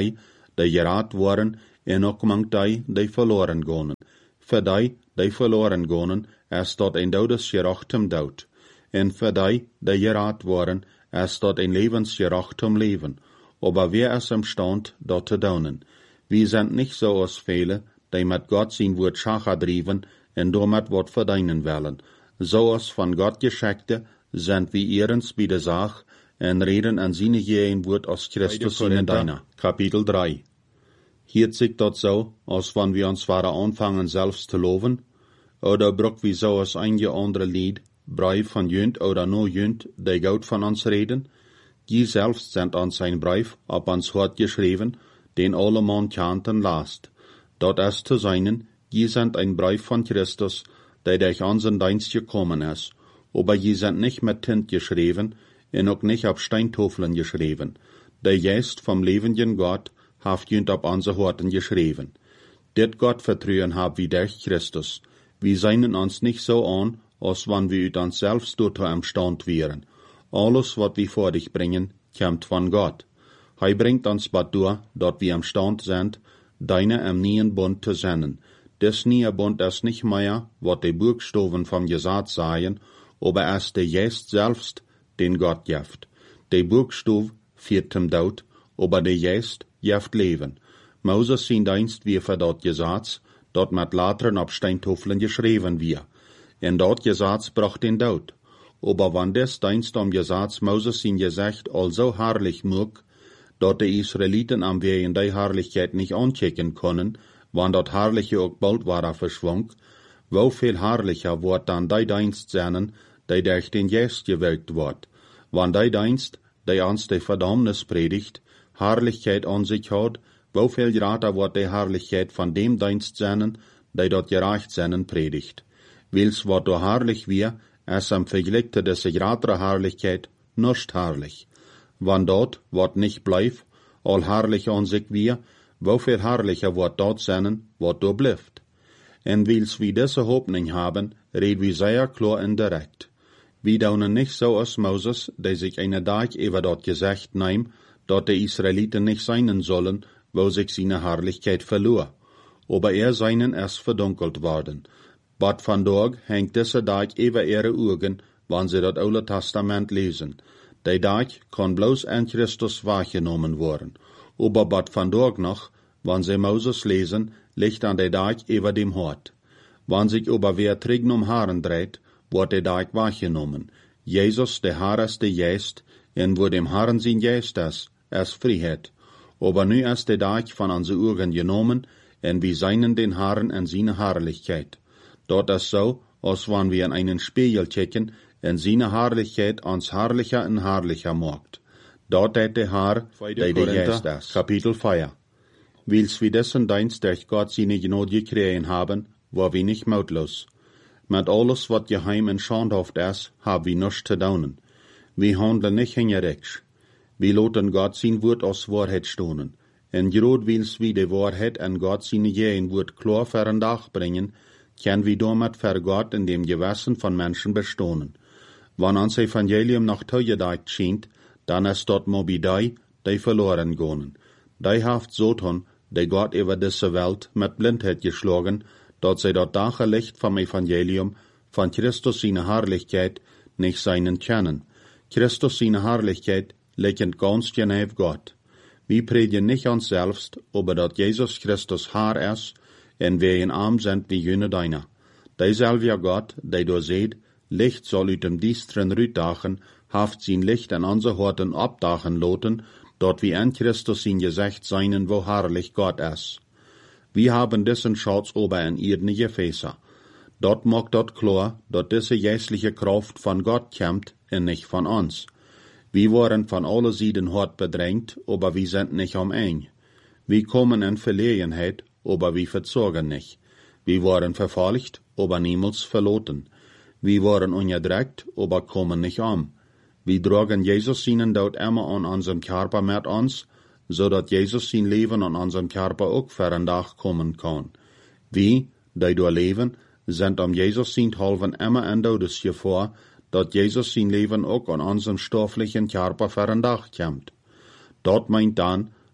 S2: die geraad worden, en ook mang die, die verloren gonen. Voor die, die verloren gonen, is tot een dodesgerachtem dood. En voor die, die geraad worden, is tot een levensgerachtem leven. Aber wer is imstand, dat te doen? Wir sind nicht so als viele, die mit Gott sein Wort schacher driven, en damit wat verdienen wollen. So als von Gott Geschickte, sind wir ihrens bei der Sach, en reden an seine ein Wort aus Christus in deiner. Kapitel drei. Hier zieht dort so, als wenn wir uns zwar anfangen selbst zu loben, oder bruck wie so als einige andere Lied, Brief von Jünd oder no Jünd, die Gott von uns reden, die selbst sind uns ein Brief auf uns Hort geschrieben, den alle Mann chanten lasst. Dort ist zu seinen, die sind ein Brief von Christus, der durch unseren Dienst gekommen ist, aber die sind nicht mit Tint geschrieben, und auch nicht auf Steintafeln geschrieben. Der Geist vom lebenden Gott haft jünd auf unsere Horten geschrieben. Dit Gott vertrauen hab wie durch Christus. Wir seien uns nicht so an, als wenn wir ut uns selbst dort am Stand wären. Alles, was wir vor dich bringen, kommt von Gott. Hij bringt uns bad durch, dort wir am Stand sind, deine am neuen Bund zu senden. Des neue Bund ist nicht mehr, wat die Buchstaben vom Gesetz seien, aber es der Geist selbst, den Gott jeft. Der Buchstab führt zum Tod, aber der Geist jeft Leben. Moses sein Dienst wie für dort Gesetz, dort mit Lateren auf Steintafeln geschrieben wir. En dort Gesetz bracht den Tod. Aber wann des Dienst am Gesetz Moses sein Gesicht also herrlich mög, dort die Israeliten am Wehen die Herrlichkeit nicht anchecken können, wann dort Herrliche auch bald war verschwung, wo viel herrlicher wird dann die Dienst sein, die durch den Geist gewirkt wird. Wann die Dienst, die uns die Verdammnis predigt, Herrlichkeit an sich hat, wo viel grater wird die Herrlichkeit von dem Dienst sein, die dort gerecht sein predigt. Wils wat do herrlich wir, es am Vergleich zu dieser gratere Herrlichkeit nicht herrlich. Wann dort wat nicht bleibt, all herrlich an sich wir, wo viel herrlicher wird dort sein, wat do bleibt. En wils wir diese Hoffnung haben, red wir sehr klar und direkt. Wir daunen nicht so als Moses, der sich eine Tag über dort gesagt nahm, dort die Israeliten nicht sein sollen, wo sich seine Herrlichkeit verlor. Aber er seinen erst verdunkelt worden. Bad van dort hängt diese Tag über ihre Augen, wann sie das Alte Testament lesen. Der Tag kann bloß an Christus wahrgenommen worden. Aber bad van dort noch, wann sie Moses lesen, liegt an der Tag über dem Hort. Wann sich aber wer trigen um Haaren dreht, wird der Tag wahrgenommen. Jesus, der Herr ist der Geist, und wo dem Herrn sein Geist ist, ist Freiheit. Aber nu ist der Tag von unseren Augen genommen, und wir seien den Herrn in seine Herrlichkeit. Dort ist so, als wenn wir in einen Spiegel checken, und seine Herrlichkeit uns herrlicher und herrlicher macht. Dort hat der Herr, der der Geist ist. Kapitel vier. Wils wir dessen Dienst durch Gott seine Gnade gekriegt haben, war wir nicht mautlos. Mit alles, was geheim und schandhaft ist, haben wir nichts zu tun. Wir handeln nicht hingerichtig. Wir lassen Gott sein Wort aus Wahrheit stonen. Und gerade wils wir die Wahrheit an Gott seine Gehen Wort klar für ein Dach bringen, können wir damit für Gott in dem Gewissen von Menschen bestohnen. Wenn uns Evangelium noch teugedacht scheint, dann ist dort mobi die, die verloren gehen. Die haft so tun, die Gott über diese Welt mit Blindheit geschlagen, dort sie dort Licht vom Evangelium, von Christus seine Herrlichkeit, nicht seinen kennen. Christus seine Herrlichkeit liegt ganz genau auf Gott. Wir predigen nicht uns selbst, aber dort Jesus Christus Herr ist, und wir in arm sind wie jene deiner. Derselbe Gott, der du seht, Licht soll ut dem Diestren rütdachen, haft sein Licht an unser Horten abdachen loten, dort wie an Christus sein Gesicht seinen, wo herrlich Gott ist. Wir haben dessen Schatz ober in irdene Gefäße. Dort mag dort klar, dort diese geistliche Kraft von Gott kommt, und nicht von uns. Wir waren von allen Seiten hart bedrängt, aber wir sind nicht am eng. Wir kommen in Verlegenheit, aber wir verzogen nicht. Wir waren verfolgt, aber niemals verloren. Wir waren unterdrückt, aber kommen nicht um. Wir tragen Jesus seinen Tod immer an unserem Körper mit uns, so dass Jesus sein Leben an unserem Körper auch für ein Tag kommen kann. Wir, die da leben, sind um Jesus sein Halven immer in Todesgefahr, dass Jesus sein Leben auch an unserem stofflichen Körper für ein Tag kommt. Dort meint dann,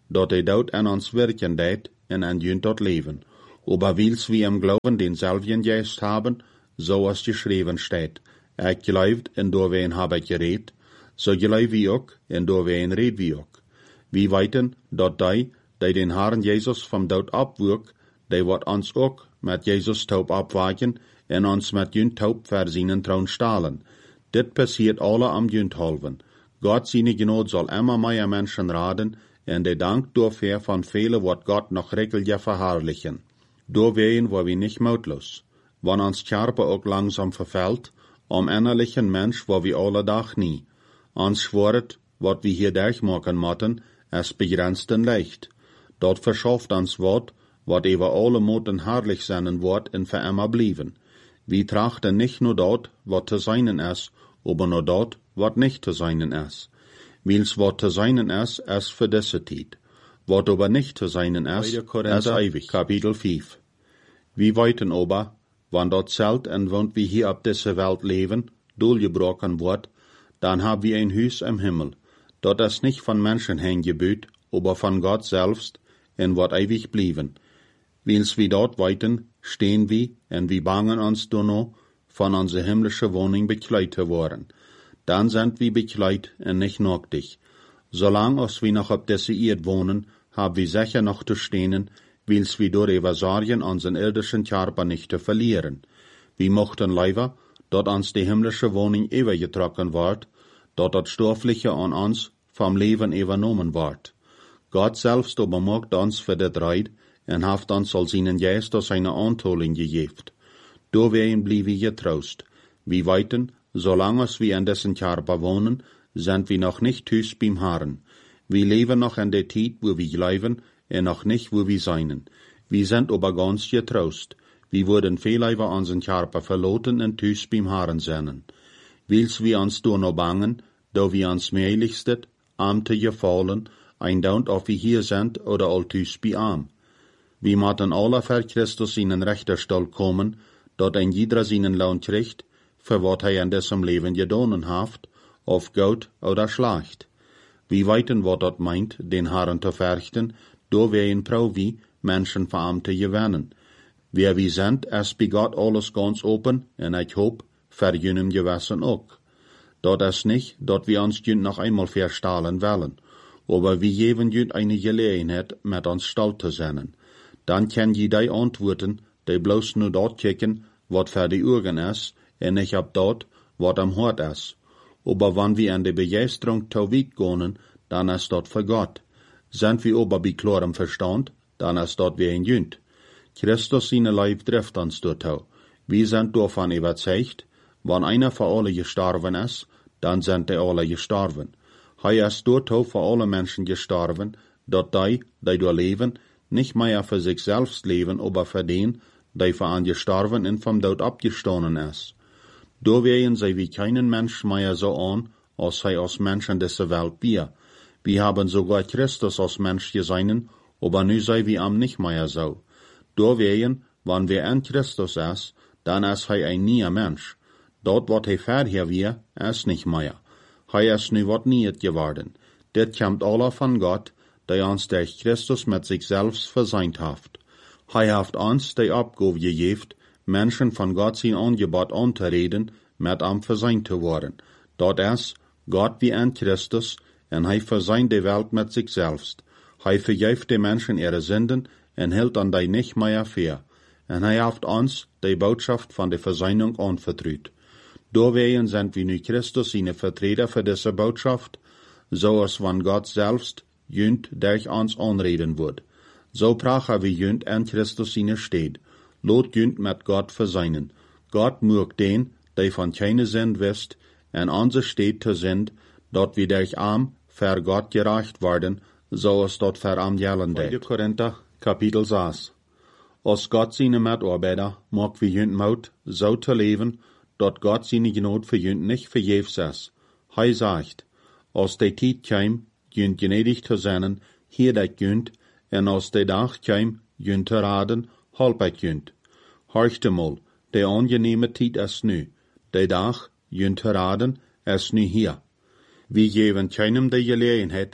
S2: dat hij dort aan ons werken deed en aan junt dat leven. Aber wils wir im Glauben denselben Geist haben, so als geschrieben steht, ik geloofd en door wen heb ik gereed, so geloof wie ook en door wen red wie ook. Wie weten dat die, die den Herrn Jezus vom dood opwek, die wordt ons ook met Jezus taub opwaken en ons met junt taub verzienen troon stalen. Dit passiert alle am junt halven. Gott seine Gnade soll immer mehr Menschen raden, en de dank dafür von velen wordt Gott noch regelja verherrlichen. Door ween waar we niet moedloos, wanneer ons Körper ook langsam verfällt, om innerlichen Mensch waar we alle dag nie. Ons schworet, wat we hier durchmachen moeten, es begrenzt en leicht. Dat verschafft ons wat, wat über alle Moten herrlich sein wird en für immer blieben. Wir trachten nicht nur dort, wat zu seinen ist, aber nur dort, wat nicht zu seinen ist. Wils wat zu seinen ist, ist für diese Zeit. Wat aber nicht zu seinen ist, ist ewig. Kapitel fünf. Wir weiten aber, wann dort Zelt und wohnt wie hier auf dieser Welt leben, durchgebrochen wird, dann haben wir ein Haus im Himmel. Dort ist nicht von Menschen hingebüht, aber von Gott selbst, und wird ewig blieben. Wils wir dort weiten, stehen wir, und wir bangen uns noch, von unserer himmlischen Wohnung bekleidet zu werden. Dann sind wir bekleidet und nicht nacktig. Solange als wir noch auf dieser Erde wohnen, haben wir sicher noch zu stehen, wils wir durch Evasarien unseren irdischen Körper nicht zu verlieren. Wir mochten leider, dort uns die himmlische Wohnung übergetragen wird, dort das Stoffliche an uns vom Leben übernommen wird. Gott selbst aber macht uns für das Reid und hat uns als seinen Geist aus seiner Antoling gegeben. Doorwegen blieben wir getrost. Wir weiten, solange wir in dessen Körper wohnen, sind wir noch nicht Hüs beim Herrn. Wir leben noch in der Zeit, wo wir leben, und noch nicht, wo wir seien. Wir sind aber ganz getrost. Wir würden vielleicht unseren Körper verloten und Hüs beim Herrn sein. Wils wir uns da noch bangen, da wir uns mehrlichstet, am zu gefallen, ein Daunt auf wir hier sind oder all Hüs bei am. Wir müssen alle für Christus in den Richterstall kommen, dort ein jeder seinen Lohn kriegt, für wat er in diesem Leben gedonen haft, auf gut oder schlecht. Wir weiten, wat dat meint, den Herrn zu fürchten, do wir in Provi Menschen für am zu gewinnen. Wer wir sind, es bei Gott alles ganz open, und ich hoop, für jünem Gewissen auch. Dort ist nicht, dort wir uns jünd noch einmal verstahlen wollen, aber wir geben jünd eine Gelegenheit, mit uns stolz zu sein. Dann kann je die antworten, die bloß nur dort kicken, wat für die Augen ist, und nicht ab dort, wat am Hort ist. Aber wenn wir an die Begeisterung zu weit gehen, dann ist dort für Gott. Sind wir aber bei klarem Verstand, dann ist dort wie ein Jünd. Christus seine Leib trifft uns dort. Wir sind davon überzeugt, wenn einer für alle gestorben ist, dann sind die alle gestorben. Er ist dort für alle Menschen gestorben, dort die, die dort leben, nicht mehr für sich selbst leben, aber für den, der für einen gestorben und vom Tod abgestanden ist. Doorwegen sei wie keinen Mensch mehr so an, als sei als Menschen dieser Welt wir. Wir haben sogar Christus als Mensch gesehen, aber nu sei wir am nicht mehr so. Doorwegen, wenn wir in Christus ist, dann ist er ein neuer Mensch. Dort, wat er vorher wir, ist nicht mehr. Er ist nu wat niet geworden. Dit kommt alle von Gott, der uns durch Christus mit sich selbst verseint haft. Er hat uns die Abgabe gegeben, Menschen von Gott sein Angebot anzureden, mit am verseint zu werden. Dort ist Gott wie in Christus, und er verseint die Welt mit sich selbst. Er vergibt die Menschen ihre Sünden und hält an die nicht mehr fair. Und er hat uns die Botschaft von der Versöhnung anvertraut. Doorwegen sind wir nu Christus seine Vertreter für diese Botschaft, so als wenn Gott selbst jünd durch uns anreden wird. So prachen wir jünd in Christus seine steht. Lot jünd mit Gott versöhnen. Gott mögt den, der von keine Sinn wisst, in unser steht zu sind, dort wir durch arm, für Gott gereicht werden, so es dort für am Jellen det. zweiter Korinther, Kapitel sechs. Als Gott seine Mitarbeiter mag wir jünd Maut, so zu leben, dort Gott seine Gnade für jünd nicht vergebens ist. Er sagt, als der Zeit käm, jünd gnädig zu sein, hier dat jünd, en als der Tag käm, jünd zu raden, halb ik jünd. Horchte mal, der angenehme Zeit ist nu, der Tag, jünd zu raden, ist nu hier. Wir geben keinem die Gelegenheit,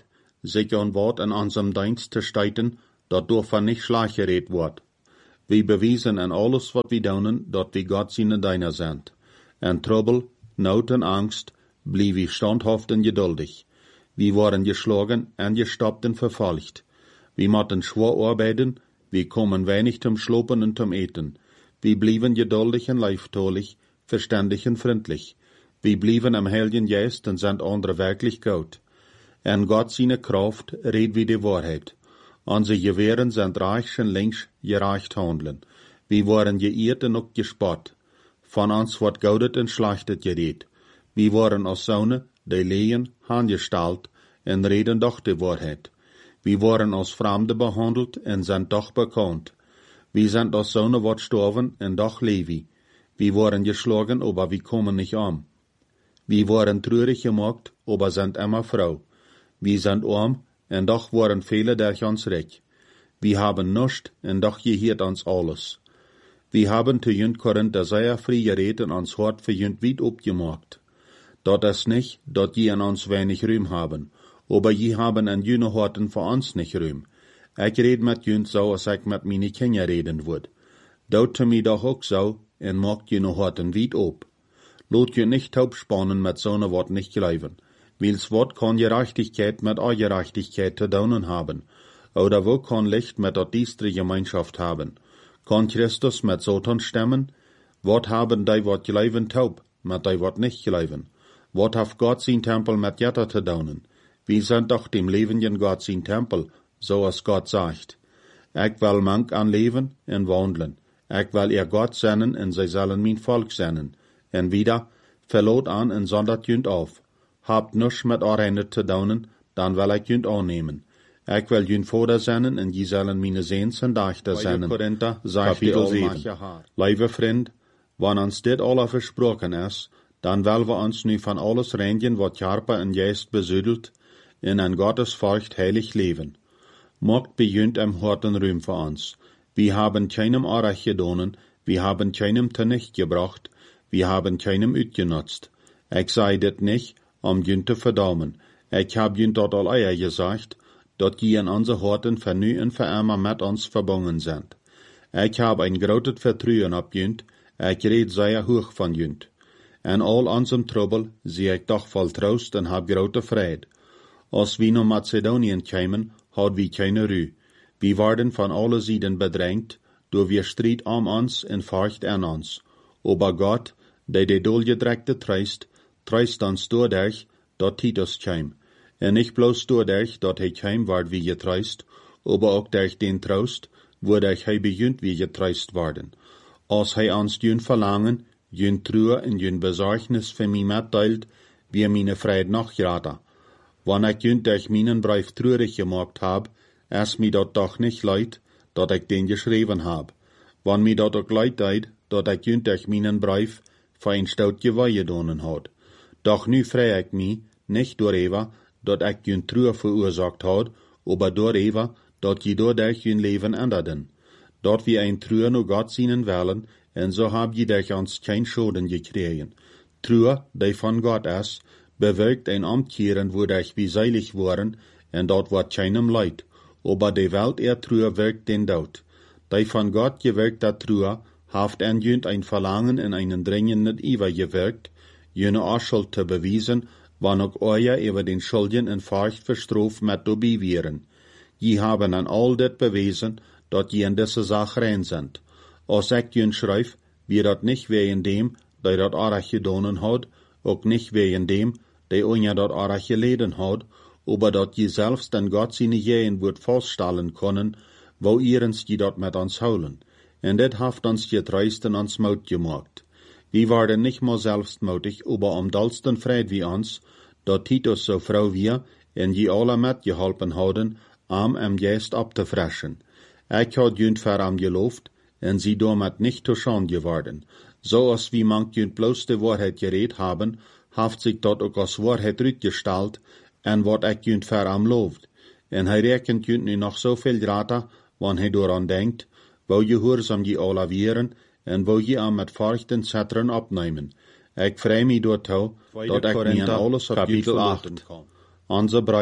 S2: sich ein Wort in unserem Dienst zu steiten, dat davon nicht schlecht geredet wird. Wir beweisen in alles, was wir tun, dat wir Gott seine Diener sind. In Trouble, Not und Angst, blieb wir standhaft und geduldig. Wir waren geschlagen und gestoppt und verfolgt. Wir mussten schwer arbeiten, wir kommen wenig zum Schlopen und zum Eten. Wir blieben geduldig und leiftolig, verständig und freundlich. Wir blieben am Heiligen Geist und sind andere wirklich gut. En Gott seine Kraft redet wie die Wahrheit. Unsere Gewehren sind reich und links gerecht handeln. Wir waren geirrt und auch gespott. Von uns wird gaudet und schlechtet geredet. Wir waren als Söhne, die lehen, handgestellt und reden doch die Wahrheit. Wir waren als Fremde behandelt und sind doch bekannt. Wir sind als Söhne wat gestorben und doch leben. Wir waren geschlagen, aber wir kommen nicht um. Wir waren traurig gemacht, aber sind immer froh. Wir sind arm, und doch waren viele durch uns reich. Wir haben nichts, und doch gehört uns alles. Wir haben zu jünd Korinther sehr frei geredet und uns hart für jünd weit abgemacht. Dort ist nicht, dort je an uns wenig Ruhm haben, aber je haben an jüne Horten für uns nicht Ruhm. Ich red mit jünd so, als ich mit meine Kinder reden würd. Dort zu mir doch auch so, und macht jüne Horten weit ab. Lot jünd nicht taub spannen mit so ne Wort nicht glauben. Wils Wort kann Gerechtigkeit mit Ungerechtigkeit zu tun haben. Oder wo kann Licht mit der diestre Gemeinschaft haben? Kann Christus mit Satan stemmen? Wat haben die Wort glauben taub, mit die Wort nicht glauben? Wat hat Gott sein Tempel mit Jetter zu tun? Wir sind doch dem lebenden Gott sein Tempel, so als Gott sagt. Ich will mank an leben und wandeln. Ich will ihr Gott senden und sie sollen mein Volk senden. Und wieder, verlot an und sondert jünd auf. Habt nichts mit eure zu tun, dann will ich jünd annehmen. Ich will jünd Vater senden und die sollen meine Sehns und Dachter senden.
S1: Korinther,
S2: Kapitel sieben. Liebe Freund, wenn uns dit alle versprochen ist, dann will wir uns nu von alles reinigen, wat Körper und Geist besüdelt, in ein Gottes Furcht heilig leben. Macht bejünd im harten Ruhm für uns. Wir haben keinem Unrecht gedonen, wir haben keinem Zunicht gebracht, wir haben keinem utgenutzt. Ich sei dit nicht, um jünd zu verdammen. Ich hab jünd dort all eier gesagt, dort die in unser Horten für nu und für immer mit uns verbunden sind. Ich hab ein großes Vertrauen ab jünd, ich red sehr hoch von jünd. In all unserem Trouble sehe ich doch voll Trost und hab große Freude. Als wir nach Mazedonien kämen, hat wir keine Ruhe. Wir werden von allen Seiten bedrängt, durch wir Streit um uns und Furcht an uns. Aber Gott, der die Dolgedreckte treist, treist uns dadurch, dort Titus käm. Und nicht bloß dadurch, dort er käm, ward wie getreist, aber auch durch den Trost, wodurch er bejünt wie getreist worden. Als er uns jün verlangen, jün Trauer und jün Besorgnis für mich mitteilt, wie meine Freude noch gerade. Wenn ich jün durch meinen Brief traurig gemacht hab, ist mir dort doch nicht leid, dat ich den geschrieben hab. Wenn mir dort auch leid leid, dat ich jün durch meinen Brief für ein Staut Geweihe donen hat. Doch nu freu ich mich, nicht darüber, dat ich jün Trauer verursacht hat, aber darüber, dat je dadurch jün Leben änderten. Dort wie ein Trauer nur Gott seinen wollen, und so hab je durch uns kein Schaden gekriegen. Trauer, die von Gott ist, bewirkt ein Umkehren, wodurch wir seilig waren, und dort wird keinem Leid. Aber die Welt er Trauer wirkt den Tod. Die von Gott gewirkte Trauer, haft ein jünd ein Verlangen in einen dringenden Iver gewirkt, jene Arschuld zu bewiesen, wann auch euer über den Schuldigen in Furcht verstroft mit dabei wären. Je haben an all das bewiesen, dat je in diese Sache rein sind. Als ich jün schreif, wir dat nicht wegen dem, der dat Arach gedonen hat, auch nicht wegen dem, der unja dat Arach geleden hat, aber dat je selbst an Gott seine Jähen wird feststellen können, wo ihrens die dort mit uns holen. Und das haft uns getreist und uns Mut gemacht. Wir waren nicht mal selbstmutig, aber am dollsten Freude wie uns, dat Titus so froh wir, und je alle mitgeholfen haben, am am Geist abzufreschen. Ich had jünd für am gelobt, und sie damit nicht zu Schand geworden. So als wie manch jünd bloß die Wahrheit geredet haben, haft sich dort auch als Wahrheit rückgestellt, und wat ich jünd für am lobt. Und er rechnet jünd nu noch so viel grater, wann er daran denkt, wo gehorsam je alle wären, und wo je am mit Furcht und Zittern abnehmen. Ich freu mich dort auch, dat ich mir an alles auf jünd verlassen kann. Unsere Brüder,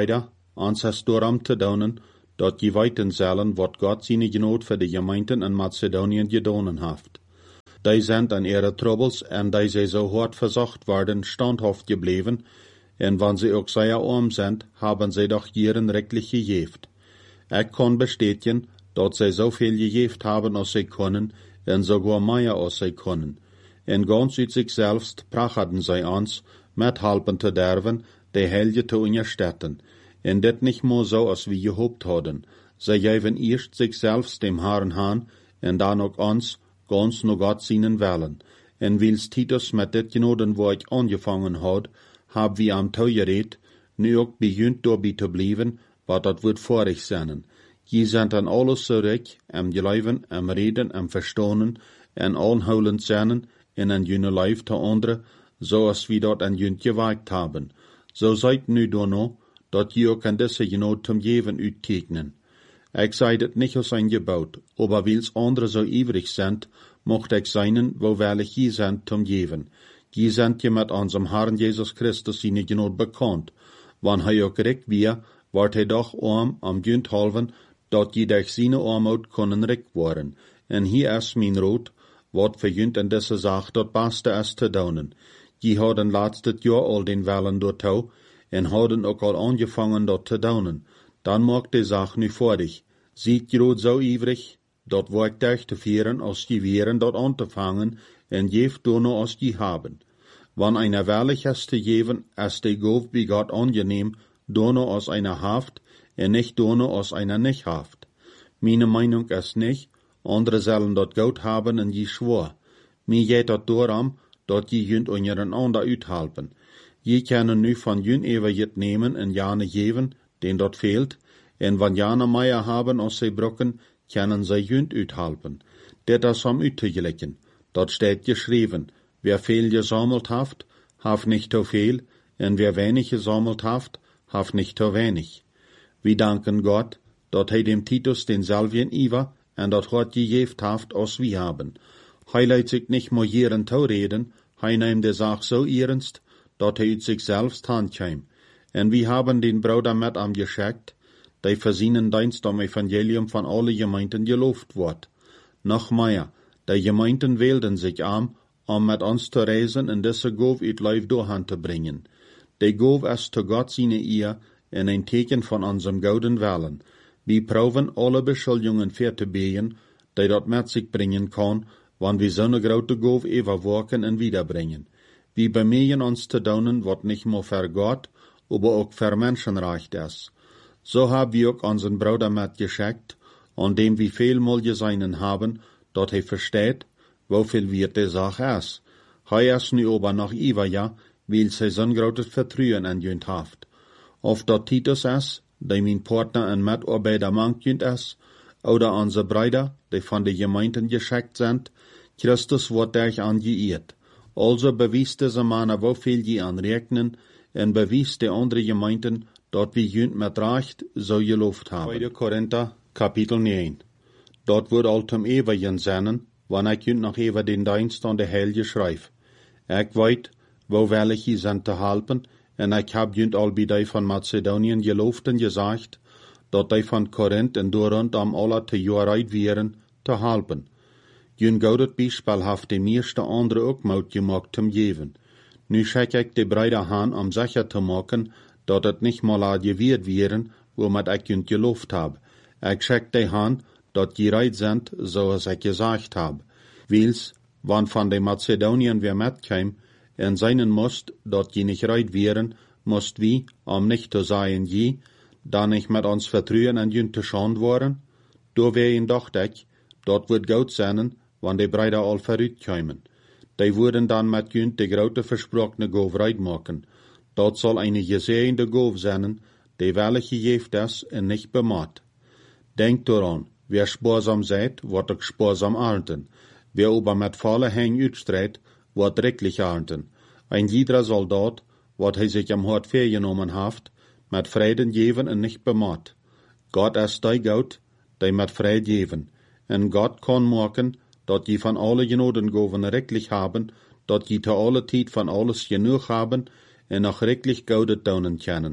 S1: ans es dooram te doen, dat je weten zullen wat God zijn genoot voor de gemeenten in Macedonië gedaan heeft. Die zijn aan ihre troubles en die zij zo hard versucht worden, standhaft gebleven, en wanneer sie ook sehr arm sind, haben sie doch ihren rechtlich gegeft. Ik kan bestätigen, dat zij zoveel gegeft haben als zij können, en sogar mehr als zij können. En ganz uit zichzelf prachten zij ons, met helpen te derven, de helge te onderstützen. En dit niet meer zo als we gehoopt hadden. Zij geven eerst zichzelf dem Herrn aan, en dan ook ons, ganz naar God zienen willen. En wils Titus met dit genoden waar ik aangevangen had, hab we am toegereed, nu ook begint daarbij te blijven, wat dat wordt vorig zijn. Je zijn aan alles zurück, am geloven, am reden, am verstonen, en aanhoudend zijn, en aan jullie lijf te anderen, zoals we dat aan jullie gewaakt hebben. Zo zijt nu door nou, dat je ook aan deze genoot zum geven uittekenen. Ik zei het niet als een gebod, aber wils anderen zo ivrig zijn, mocht ik zijn, wowel je zijn zum geven. Je zijn je met onze Herrn Jesus Christus zijn genoot bekend. Wanneer hij ook rijk weer, wordt hij doch arm am junt halven, dat je durch zijn armoed kunnen rijk worden. En hier is mijn rood, wat voor junt in deze zaak dat beste is te doen. Je hadden laatst jaar al den wellen door touw, en hadden ook al aangevangen dat te doen. Dan maakt de zaak nu vorig. Ziet je rood zo ivrig, dat wordt durch te vieren als je weren dat aan te vangen, en geeft door als je haben. Wanneer einer wellig is te geven, is de goof bij God angenehm, door als einer haft, en nicht door als einer nicht haft. Meine Meinung is nicht, andere zullen dat goed haben en je schwor. Mir geht dat dooram, dat je junt ongeren ander uithelpen. Je kunnen nu van jun even jet nemen en jane geven, den dat fehlt, en van jane meier haben als zij brokken, kunnen zij junt uithelpen. Dit is om uit te gelijken. Dat steht geschreven. Wer veel gesammelt haft, haf nicht te veel, en wer wenig gesammelt haft, haf nicht te wenig. We danken Gott, dat hij dem Titus denselben Iva en dat hart gegeft haft, als we haben. Hij leidt zich nicht mehr jeren te reden, hij neemt de zaak so ernst, dat hij uit zichzelf handkeimt. En we haben den Bruder met am geschickt, die für seinen Dienst am Evangelium von alle Gemeinden geloofd wordt. Noch mehr, die Gemeinden wählten sich am, om met ons te reizen en deze goof uit lijf doorhand te brengen. De goof is te God zijn eer en een teken van onze gouden willen. We proeven alle beschuldigingen ver te been, die dat met zich brengen kan, wanneer we zo'n grote goof overwerken en wiederbrengen. We bemühen ons te doen wat niet meer voor God, aber ook voor mensen recht is. So haben wir auch unseren Bruder mitgeschickt, an dem wir vielmal gesehen haben, dat hij versteht, wofür wir die Sache ist. Hij is nu aber noch über ja, weil sie so großes Vertrauen an jünt haft. Of dat Titus is, die mein Partner en Mitarbeiter mankt is, oder unsere Brüder, die von den Gemeinden geschickt sind, Christus wird euch angeehrt. Also bewies diese Männer, wofür je anrechnen, en bewies die andere Gemeinden, dat wir jünt mit Recht so geloofd haben. Tweede Korinther, Kapitel neun. Dort wird all zum ewigen seinen, wann ich jünt noch even den Dienst an der Helge schreif. Ich weet, wo wel ich sind te helpen, en ich hab jünt all bij die van Macedonien geloofd en gesagt, dat die van Korinth en Dorund am alle te joerheid wären, te helpen. Jünt goudet beispielhaft de meeste andere ook mout gemaakt zum geven. Nu schek ik de Brüder aan om sicher te maken, dat het niet mal geweerd wären, womit ik jünt geloofd hab. Ik schek de aan, dat je reit sind, zoals ik gesagt hab. Wils, wann van de Macedonien weer metkeim, en seinen moest, dat je niet reit wären, moest wie, om nicht te zijn je, dan niet met ons vertrouwen en jünt te schand worden. Door ween dacht ik, dat wordt goed zijn, wann de Brüder al vooruitkomen. Die worden dan met jünt de grote versprochene goof reit maken. Dat zal een gezegende goof zijn, die wel gegeven is en niet bemaat. Denk eraan, wer sparsam seid, wordt ook sparsam ernten. Wer aber met volle hang uitstrijdt, wordt rechtlich ernten. Ein jeder Soldat, wat hij zich am hart vergenomen heeft, met vreden geven en niet bemaat. God is die God, die met vrede geven. En God kan maken, dat je van alle genodengoven rechtlich haben, dat je te alle tijd van alles genoeg haben, en nog rechtlich goudet doen kennen.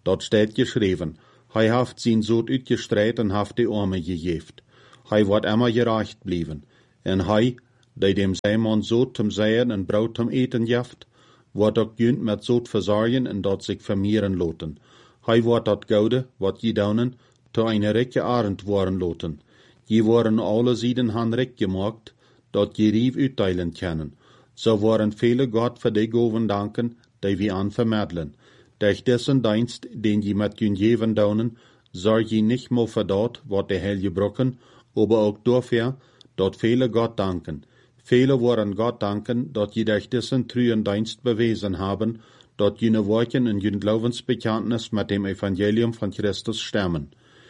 S1: Dort steht geschrieben, hij haft zijn Zoot uitgestreit en haft de Arme gegeeft. Hij wordt immer gerecht blijven. En hij, die dem Simon Zoot zum Seien en Brood zum Eten jaft, wordt ook junt met Zoot verzorgen en dat zich vermehren loten. Hij wordt dat Goude, wat je daunen, to eine rijke arend worden loten. Je worden alle Zieden han rijk gemaakt, dat je rief uitdeilen kunnen. Zo worden vele God voor die goven danken, die we aan vermiddelen. Durch dessen dienst, den je met je geven daunen, zorg je niet meer voor dat, wat de Heil gebroken, aber ook dafür, dat vele God danken. Vele worden God danken, dat je durch dessen treuen dienst bewezen haben, dat jene Worten in jene Glaubensbekenntnis mit dem Evangelium von Christus stemmen.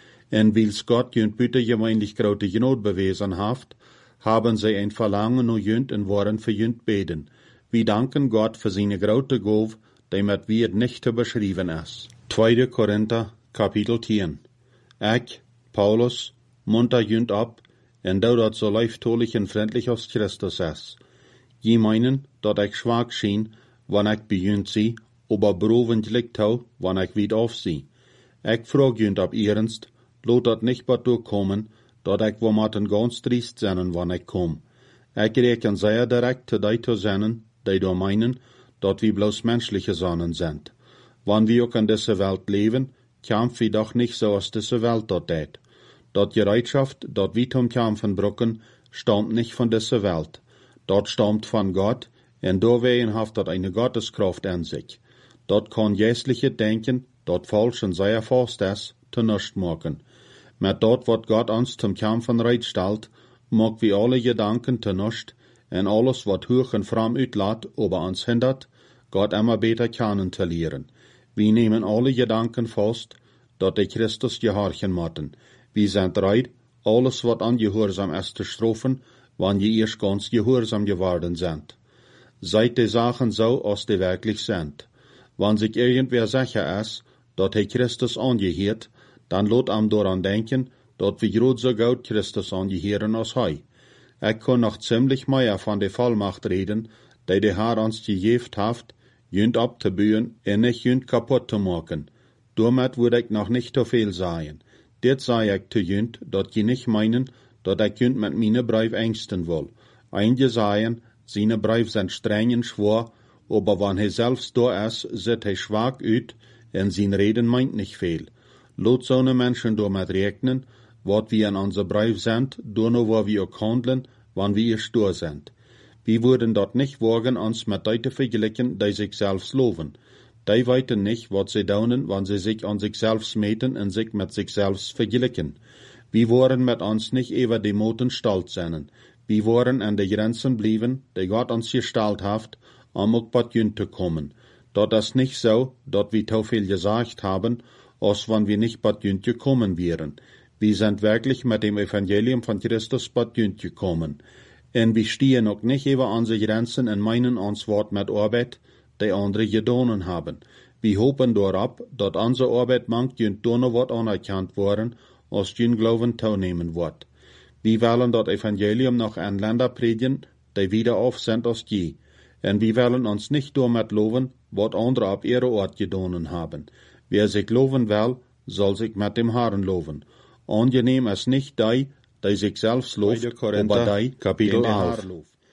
S1: En wils Gott jene buitengemeinlich grote Genot bewezen haft, haben sie ein Verlangen nur jünt en worden für jünt beten. Wir danken Gott für seine grote Gove, die mit wir nicht zu beschreiben ist. Tweede Korinther, Kapitel tien. Ich, Paulus, munter jünt ab, en do dat so leiftolich en freundlich als Christus ist. Je meinen, dat ich schwach schien, wann ich bejünt sie, aber beroventlich tau, wann ich wieder auf sie. Ich frag jünt ab ernst, lot dat nicht bat durchkommen, dat ich wo maten ganz triest sennen, wann ich komm. Ich reken sehr direkt zu die zu sennen, die do meinen, dat wir bloß menschliche Sonnen sind. Wann wir auch in dieser Welt leben, kämpfen wir doch nicht so aus dieser Welt dort tät. Dat Bereitschaft, dat wir zum Kämpfen brücken, stammt nicht von dieser Welt. Dort stammt von Gott, en doorwegen haft dat eine Gotteskraft in sich. Dort kann jässliche Denken, dat falsch und sehr fast ist, zu nichts machen. Mit dort, wat Gott uns zum Kämpfen reitstellt, mag wir alle Gedanken zu nichts, en alles, wat hoch und fram uitlaat, aber uns hindert, Gott immer besser kennen zu lernen. Wir nehmen alle Gedanken fast, dat die Christus gehorchen mochten. Wir sind bereit, alles, wat ungehorsam ist, zu strafen, wann je erst ganz gehorsam geworden sind. Seid die Sachen so, als die wirklich sind. Wenn sich irgendwer sicher ist, dat hij Christus angehört, dann lot am daran denken, dat wir grad so gut Christus angehören als hij. Ich kann noch ziemlich mehr von der Vollmacht reden, die der Herr uns gegeben hat, jünd abzubühen und nicht jünd kaputt zu machen. Damit würde ich noch nicht zu viel sagen. Dit sei ich zu jünd, dat je nicht meinen, dat ich jünd mit meine Brief ängsten will. Einige sagen, seine Brief sind streng und schwor, aber wenn er selbst da ist, sieht er schwach uit, und sein Reden meint nicht viel. Lot so ne Menschen damit rechnen, wat wir in unser Brief sind, nur noch wo wir auch handeln, wann wir stur sind. Wir würden dort nicht wagen, uns mit Leuten vergleichen, die sich selbst loben. Die weiten nicht, wat sie daunen, wenn sie sich an sich selbst meten und sich mit sich selbst vergleichen. Wir wollen mit uns nicht über die Moten stolz sein. Wir wollen an die Grenzen bleiben, die Gott uns gestellt hat, um auch bei jünt zu kommen. Dort ist nicht so, dass wir zu viel gesagt haben, als wenn wir nicht bei jünt gekommen wären. Wir sind wirklich mit dem Evangelium von Christus bei jünt gekommen. Und wir stehen auch nicht über unsere Grenzen und meinen uns Wort mit Arbeit, die andere gedonen haben. Wir hoffen darauf, dass unsere Arbeit manch jünt donner wird anerkannt worden, als jünt Glauben teilnehmen wird. Wir wollen das Evangelium noch an Länder predigen, die wieder auf sind als je. Und wir wollen uns nicht damit loben, was andere auf ihre Ort gedonen haben. Wer sich loben will, soll sich mit dem Herrn loben. Angenehm ist nicht die, die sich selbst lobt, aber die, Kapitel elf.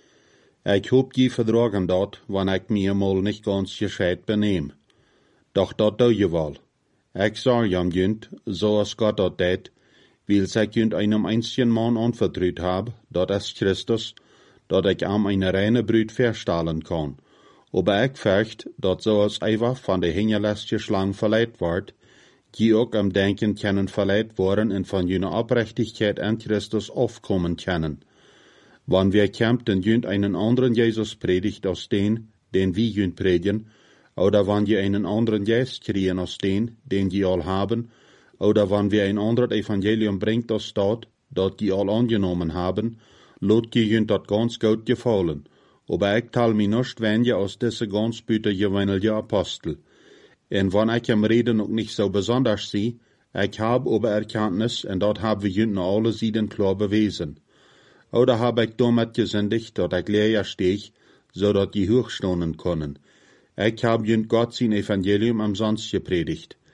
S1: Ich hab je verdragen dort, wenn ich mir mal nicht ganz gescheit benehm. Doch dat doe je wel. Ich sag jam jünt, so als Gott dat deed, weil sich jünt einem einzigen Mann anvertraut hab, dat ist Christus, dat ich am eine reine Brüt verstahlen kann. Aber ich fürcht, dat so als einfach von der hingerlästige Schlange verleiht wird, die auch am Denken können verleiht worden und von jener Abrechtigkeit an Christus aufkommen können. Wann wir kämpfen jünt einen anderen Jesus predigt als den, den wir jünt predigen, oder wann wir einen anderen Geist kriegen als den, den die all haben, oder wann wir ein anderes Evangelium bringt als dort, dat die all angenommen haben, lot die jünt dat ganz gut gefallen. Aber ich tal mi nicht wenige aus diese ganz büttergewöhnliche Apostel. Und wenn ich am Reden auch nicht so besonders sehe, ich hab aber Erkenntnis, und dort hab wir jünt noch alle Sieden klar bewiesen. Oder hab ich damit gesündigt, dat ich leer steh, so dat die hochstonen können. Ich hab jünt Gott sein Evangelium am Sonst gepredigt.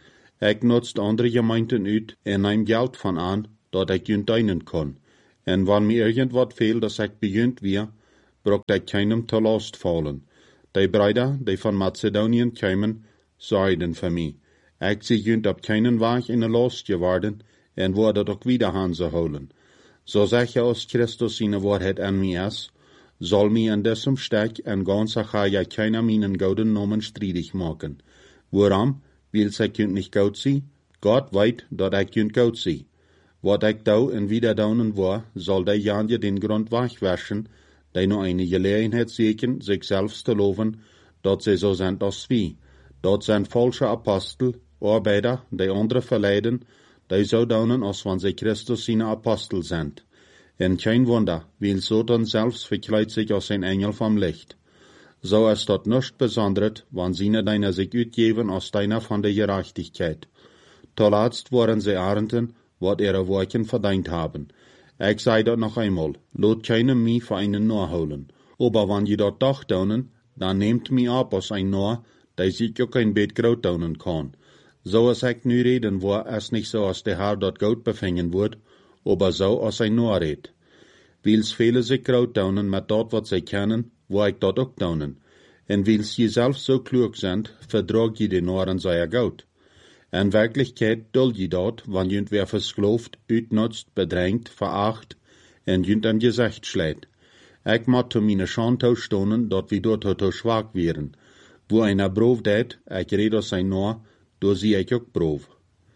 S2: Ik nutzt andere Gemeinden uit en neem geld van aan, dat ik junt dienen kon. En wanneer mir irgendwat fehlt, dat ik bejunt weer, brocht ik keinem te last vallen. Die Brüder, die van Mazedonien kwamen, zeiden voor mij. Ik zie junt op keinen Weg in de last geworden, en word het ook wieder Hanse holen. So zeg je als Christus in de waarheid aan mij is, zal mij in diesem stek en ganz Achaia keiner meinen gouden Namen streitig maken. Waarom? Weil ik junt nicht goud zie? Gott weet dat ik junt goud zie. Wat ik dou en wieder daunen war, zal die Janje den Grund wegwaschen, die nur eine Gelegenheit sehen, sich selbst zu loven, dat sie so sind als wie. Dat zijn falsche Apostel, Arbeiter, die andere verleiden, die so daunen, als wann sie Christus seine Apostel sind. En kein Wunder, weil Satan selbst verkleidet sich als ein Engel vom Licht. So ist dort nicht besonders, wann sie deiner sich utgeben als deiner von der Gerechtigkeit. Zuletzt waren sie Ernten, wat ihre Worten verdient haben. Ich sei dort noch einmal, lot keinem mich für einen nachholen. Aber wenn je dort doch daunen, dann nehmt mich ab als ein Noah, der sich auch ein Bett Kraut daunen kann. So als ich nu reden war, es nicht so, als der Herr dort Gold befängen wird, aber so als ein Noah red. Weils viele sich Kraut daunen mit dort, wat sie kennen, wo ich dort auch daunen. En weils je selbst so klug sind, verdrag je den Nohren sei Gold. In Wirklichkeit duld je dort, wann jünt wer verskloft, uitnutzt, bedrängt, veracht, en jünt am Gesicht schlägt. Ich mat zu meine Schantau stonen, dort wie dort to schwach wären. Wo einer Brov det, ich red aus sein Noah, do sie ich auch Brov.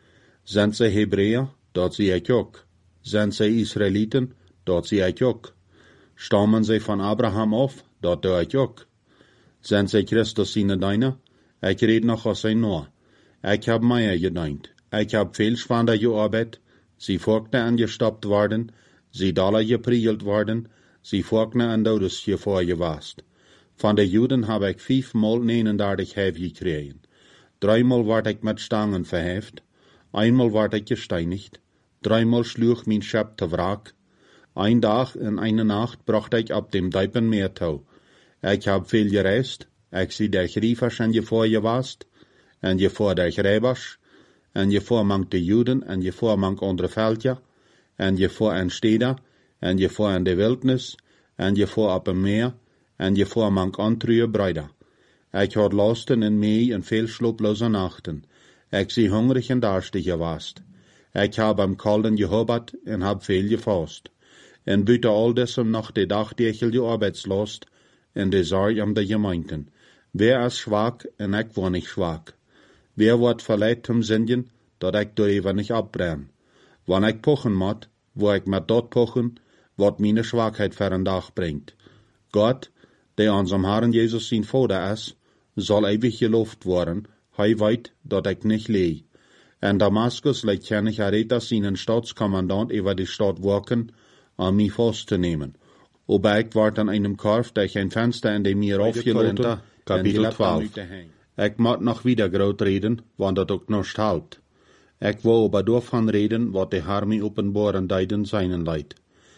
S2: Sind sie Hebräer, dort sie ich auch. Sind sie Israeliten, dort sie ich auch. Stammen sie von Abraham auf, dort do ich auch. Sind sie Christus seine Deiner? Ich red noch aus sein Noah. Ich hab Meier gedient. Ich hab viel schwander gearbeitet. Sie Vogten angestoppt worden. Sie Dollar gepriegelt worden. Sie Vogten an Dodes hiervor gewast. Von den Juden hab ich fünfmal neunendertig Häf gekriegen. Dreimal ward ich mit Stangen verheft. Einmal ward ich gesteinigt. Dreimal schlug mein Schöp te wrack. Ein Tag und eine Nacht bracht ich ab dem Deipen Meertau. Ich hab viel gereist. Ich sie der Griefers an hiervor gewast. En je voor de Gräbers, en je voor mank de Juden, en je voor mank andere Veldja, en je voor en Steder, en je voor in de Wildnis, en je voor op een meer, en je voor mank andere Brüder. Ik had lasten en mee en veel sloploze nachten. Ik zie hungrig en darstig gewast. Ik heb am kalden gehobbert en heb veel gefast. En buiten al desem nog de dagdechel je arbeidslast, en de zorg om de Gemeinden. Wer is zwak en ik war nicht zwak. Wer wordt verleidt zum Sündigen, dat ik door even nicht abbrenn. Wann ik pochen moet, wo ik met dat pochen, wat meine Schwachheit für een dag bringt. Gott, der unserem Herrn Jesus sein Vater ist, soll ewig gelobt worden, hij weet dat ik nicht leh. In Damaskus leidt kennig Aretas seinen Staatskommandant über die Stadt walken, um mich festzunehmen. Aber ich ward an einem Korf durch ein Fenster in dem mir aufgeloten, Kapitel zwölf. Ik moet nog wieder groot reden, want dat ook nog halt. Ik wil aber daarvan reden, wat de Herr mij openbaren deiden seinen leid.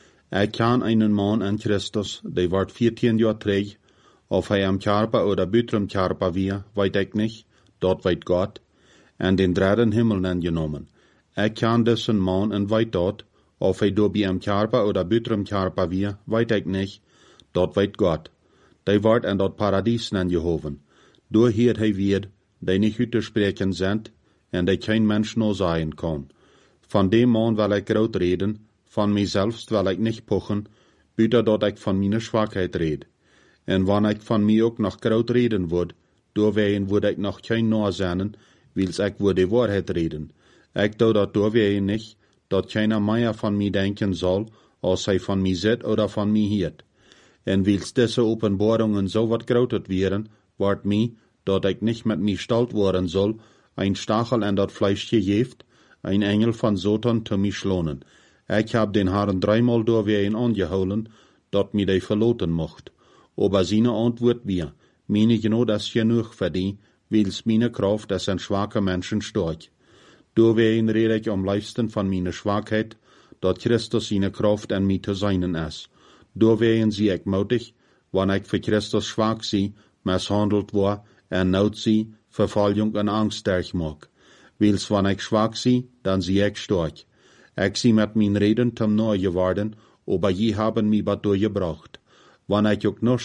S2: Ik kan einen Mann in Christus, die wordt veertien jaar terug, of hij am Körper oder buitrum Körper wie, weet ik niet, dat weet Gott, en den dritten Himmel angenomen. Ik kan dessen Mann en weet dat, of hij door bij am Körper oder buitrum Körper wie, weet ik niet, dat weet Gott. Die wordt in dat Paradies angehoven. Door hier hij weer, die niet uit te spreken zijn, en die geen mens nog zijn kan. Van dem man wil ik groot reden, van mijzelf wil ik niet pochen, buiten dat ik van mijn zwakheid red. En wanneer ik van mij ook nog groot reden word, doorwegen word ik nog geen nog zijn, wils ik word de waarheid reden. Ik doe dat doorwegen niet, dat keiner meer van mij denken zal, als hij van mij zit oder van mij hiert. En wils deze openbaringen zo wat groter wären, wordt mij, dat ik niet met mij stalt worden zal, een stachel in dat Fleisch gegeven, een engel van Satan te mij schlonen. Ik heb den Herrn dreimal doorwegen aangehouden, dat mij die verloten mocht. Aber seine Antwort wir, meine genau das genug für die, wils meine Kraft als ein schwacher Menschen stark. Doorwegen rede ich am liebsten von meiner Schwachheit, dat Christus seine Kraft an mij te seinen ist. Doorwegen zie ik mutig, wanneer ik voor Christus schwach zie, mishandeld war, en nood zie, vervolging en angst sterk maak. Wils wann ich schwach sie, dann sie ich stark. Ich sie mit min Reden zum Neu geworden, aber je haben mi bat durchgebracht. Wann ich auch noch